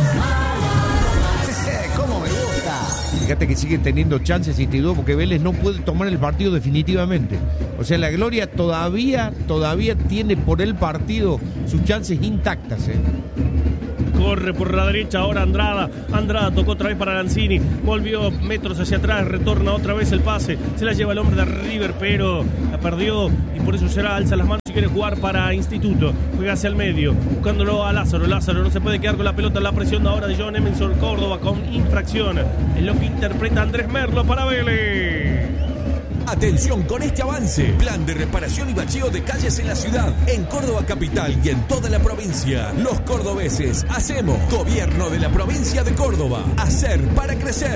¿Cómo me gusta? Fíjate que sigue teniendo chances Instituto porque Vélez no puede tomar el partido definitivamente. O sea, la Gloria todavía tiene por el partido sus chances intactas, Corre por la derecha ahora Andrada. Andrada tocó otra vez para Lanzini. Volvió metros hacia atrás. Retorna otra vez el pase. Se la lleva el hombre de River, pero la perdió. Y por eso será alza las manos si quiere jugar para Instituto. Juega hacia el medio. Buscándolo a Lázaro. Lázaro no se puede quedar con la pelota. La presión ahora de John Emerson Córdoba con infracción. Es lo que interpreta Andrés Merlo para Vélez. Atención con este avance. Plan de reparación y bacheo de calles en la ciudad, en Córdoba capital y en toda la provincia. Los cordobeses hacemos. Gobierno de la provincia de Córdoba. Hacer para crecer.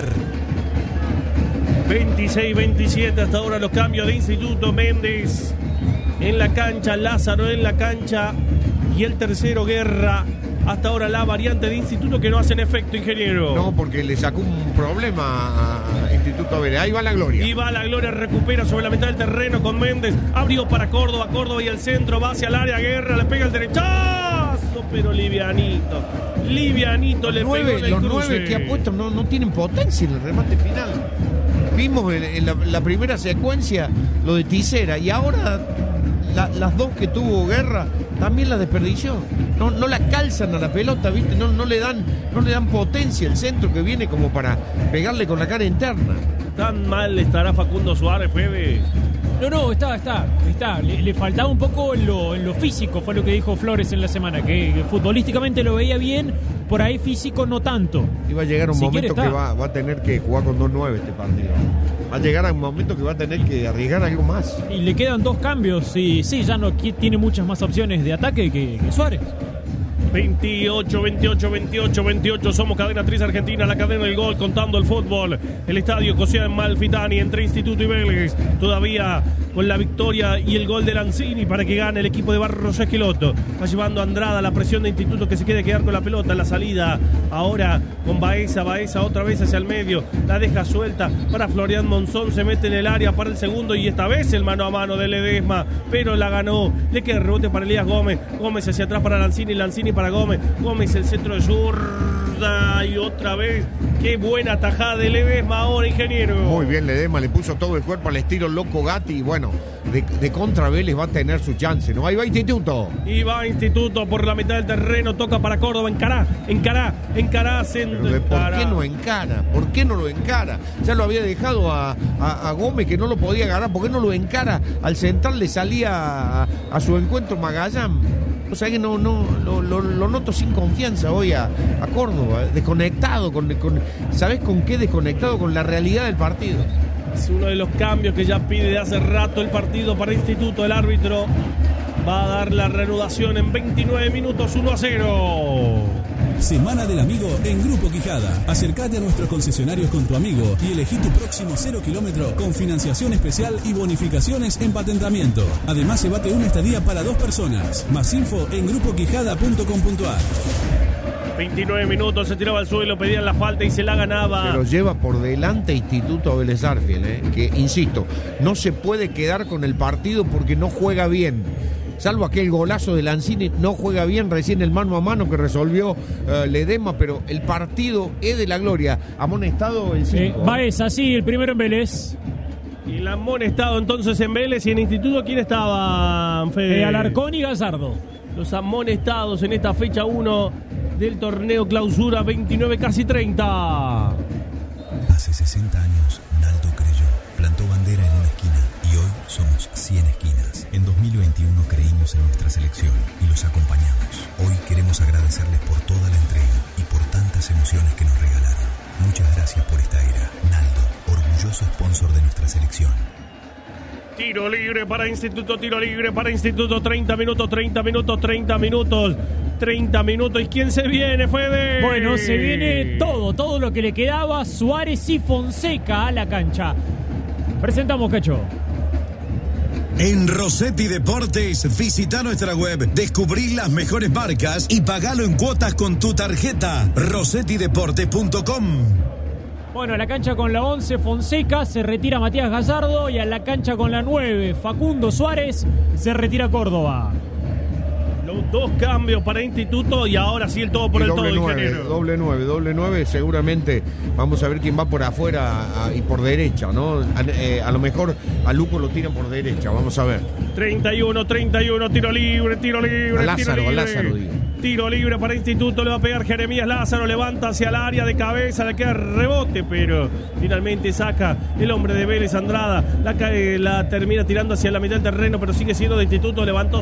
26-27 hasta ahora los cambios de Instituto. Méndez en la cancha, Lázaro en la cancha y el tercero Guerra. Hasta ahora la variante de Instituto que no hacen efecto, ingeniero. No, porque le sacó un problema a Instituto Vélez. Ahí va la Gloria. Y va la Gloria, recupera sobre la mitad del terreno con Méndez. Abrió para Córdoba y el centro va hacia el área. Guerra, le pega el derechazo, pero livianito le pegó en el los cruce. 9 que ha puesto no tienen potencia en el remate final. Vimos en la primera secuencia lo de Tisera y ahora las dos que tuvo Guerra también las desperdició. No la calzan a la pelota, ¿viste? No le dan potencia el centro que viene como para pegarle con la cara interna. ¿Tan mal estará Facundo Suárez, Fede? No, está. Le faltaba un poco en lo físico, fue lo que dijo Flores en la semana, que futbolísticamente lo veía bien, por ahí físico no tanto. Y va a llegar un momento que va a tener que jugar con 2-9 este partido. Va a llegar a un momento que va a tener que arriesgar algo más. Y le quedan 2 cambios y sí, ya no tiene muchas más opciones de ataque que Suárez. 28, somos Cadena 3 Argentina, la cadena del gol, contando el fútbol. El estadio José Malfitani entre Instituto y Vélez, todavía con la victoria y el gol de Lanzini para que gane el equipo de Barros Esqueloto. Va llevando a Andrada, la presión de Instituto que se quiere quedar con la pelota, la salida ahora con Baeza otra vez hacia el medio, la deja suelta para Florian Monzón, se mete en el área para el segundo y esta vez el mano a mano de Ledesma, pero la ganó, le queda el rebote para Elías Gómez hacia atrás para Lanzini para Gómez el centro de zurda y otra vez, qué buena tajada de Ledesma ahora, ingeniero. Muy bien Ledesma, le puso todo el cuerpo al estilo Loco Gatti y bueno, de contra Vélez va a tener su chance, ¿no? Ahí va Instituto. Y va Instituto por la mitad del terreno, toca para Córdoba, encará, ¿por qué no encara? ¿Por qué no lo encara? Ya lo había dejado a Gómez que no lo podía agarrar, ¿por qué no lo encara? Al central le salía a su encuentro Magallán. O sea que no lo noto sin confianza hoy a Córdoba, desconectado, ¿sabés con qué? Desconectado con la realidad del partido. Es uno de los cambios que ya pide de hace rato el partido para Instituto. El árbitro va a dar la reanudación en 29 minutos, 1-0. Semana del Amigo en Grupo Quijada. Acércate a nuestros concesionarios con tu amigo y elegí tu próximo 0 kilómetro con financiación especial y bonificaciones en patentamiento. Además, llévate una estadía para 2 personas. Más info en grupoquijada.com.ar. 29 minutos, se tiraba al suelo, pedían la falta y se la ganaba. Se lo lleva por delante Instituto Vélez Arfiel, que, insisto, no se puede quedar con el partido porque no juega bien. Salvo aquel golazo de Lanzini, no juega bien, recién el mano a mano que resolvió Ledesma, pero el partido es de la gloria. Amonestado el 5. Baeza, sí, el primero en Vélez. Y el amonestado entonces en Vélez. ¿Y en Instituto quién estaban, Fede? Alarcón y Gallardo. Los amonestados en esta fecha 1 del torneo Clausura 29, casi 30. Hace 60 años, Naldo creyó, plantó bandera en una esquina y hoy somos 100 esquinas. En 2021 creímos en nuestra selección y los acompañamos. Hoy queremos agradecerles por toda la entrega y por tantas emociones que nos regalaron. Muchas gracias por esta era. Naldo, orgulloso sponsor de nuestra selección. Tiro libre para Instituto, tiro libre para Instituto, 30 minutos, 30 minutos, 30 minutos, 30 minutos. ¿Y quién se viene, Fede? Bueno, se viene todo lo que le quedaba, Suárez y Fonseca a la cancha. Presentamos, Cacho. En Rossetti Deportes, visita nuestra web, descubrí las mejores marcas y pagalo en cuotas con tu tarjeta. rossettideportes.com. Bueno, a la cancha con la 11, Fonseca, se retira Matías Gallardo, y a la cancha con la 9, Facundo Suárez, se retira Córdoba. Los 2 cambios para Instituto y ahora sí el todo por el todo, ingeniero. Doble 9, seguramente vamos a ver quién va por afuera y por derecha, ¿no? A lo mejor a Luco lo tiran por derecha, vamos a ver. 31, tiro libre. A Lázaro, digo. Tiro libre para Instituto, le va a pegar Jeremías Lázaro, levanta hacia el área de cabeza, le queda rebote, pero finalmente saca el hombre de Vélez, Andrada, la termina tirando hacia la mitad del terreno, pero sigue siendo de Instituto, levantó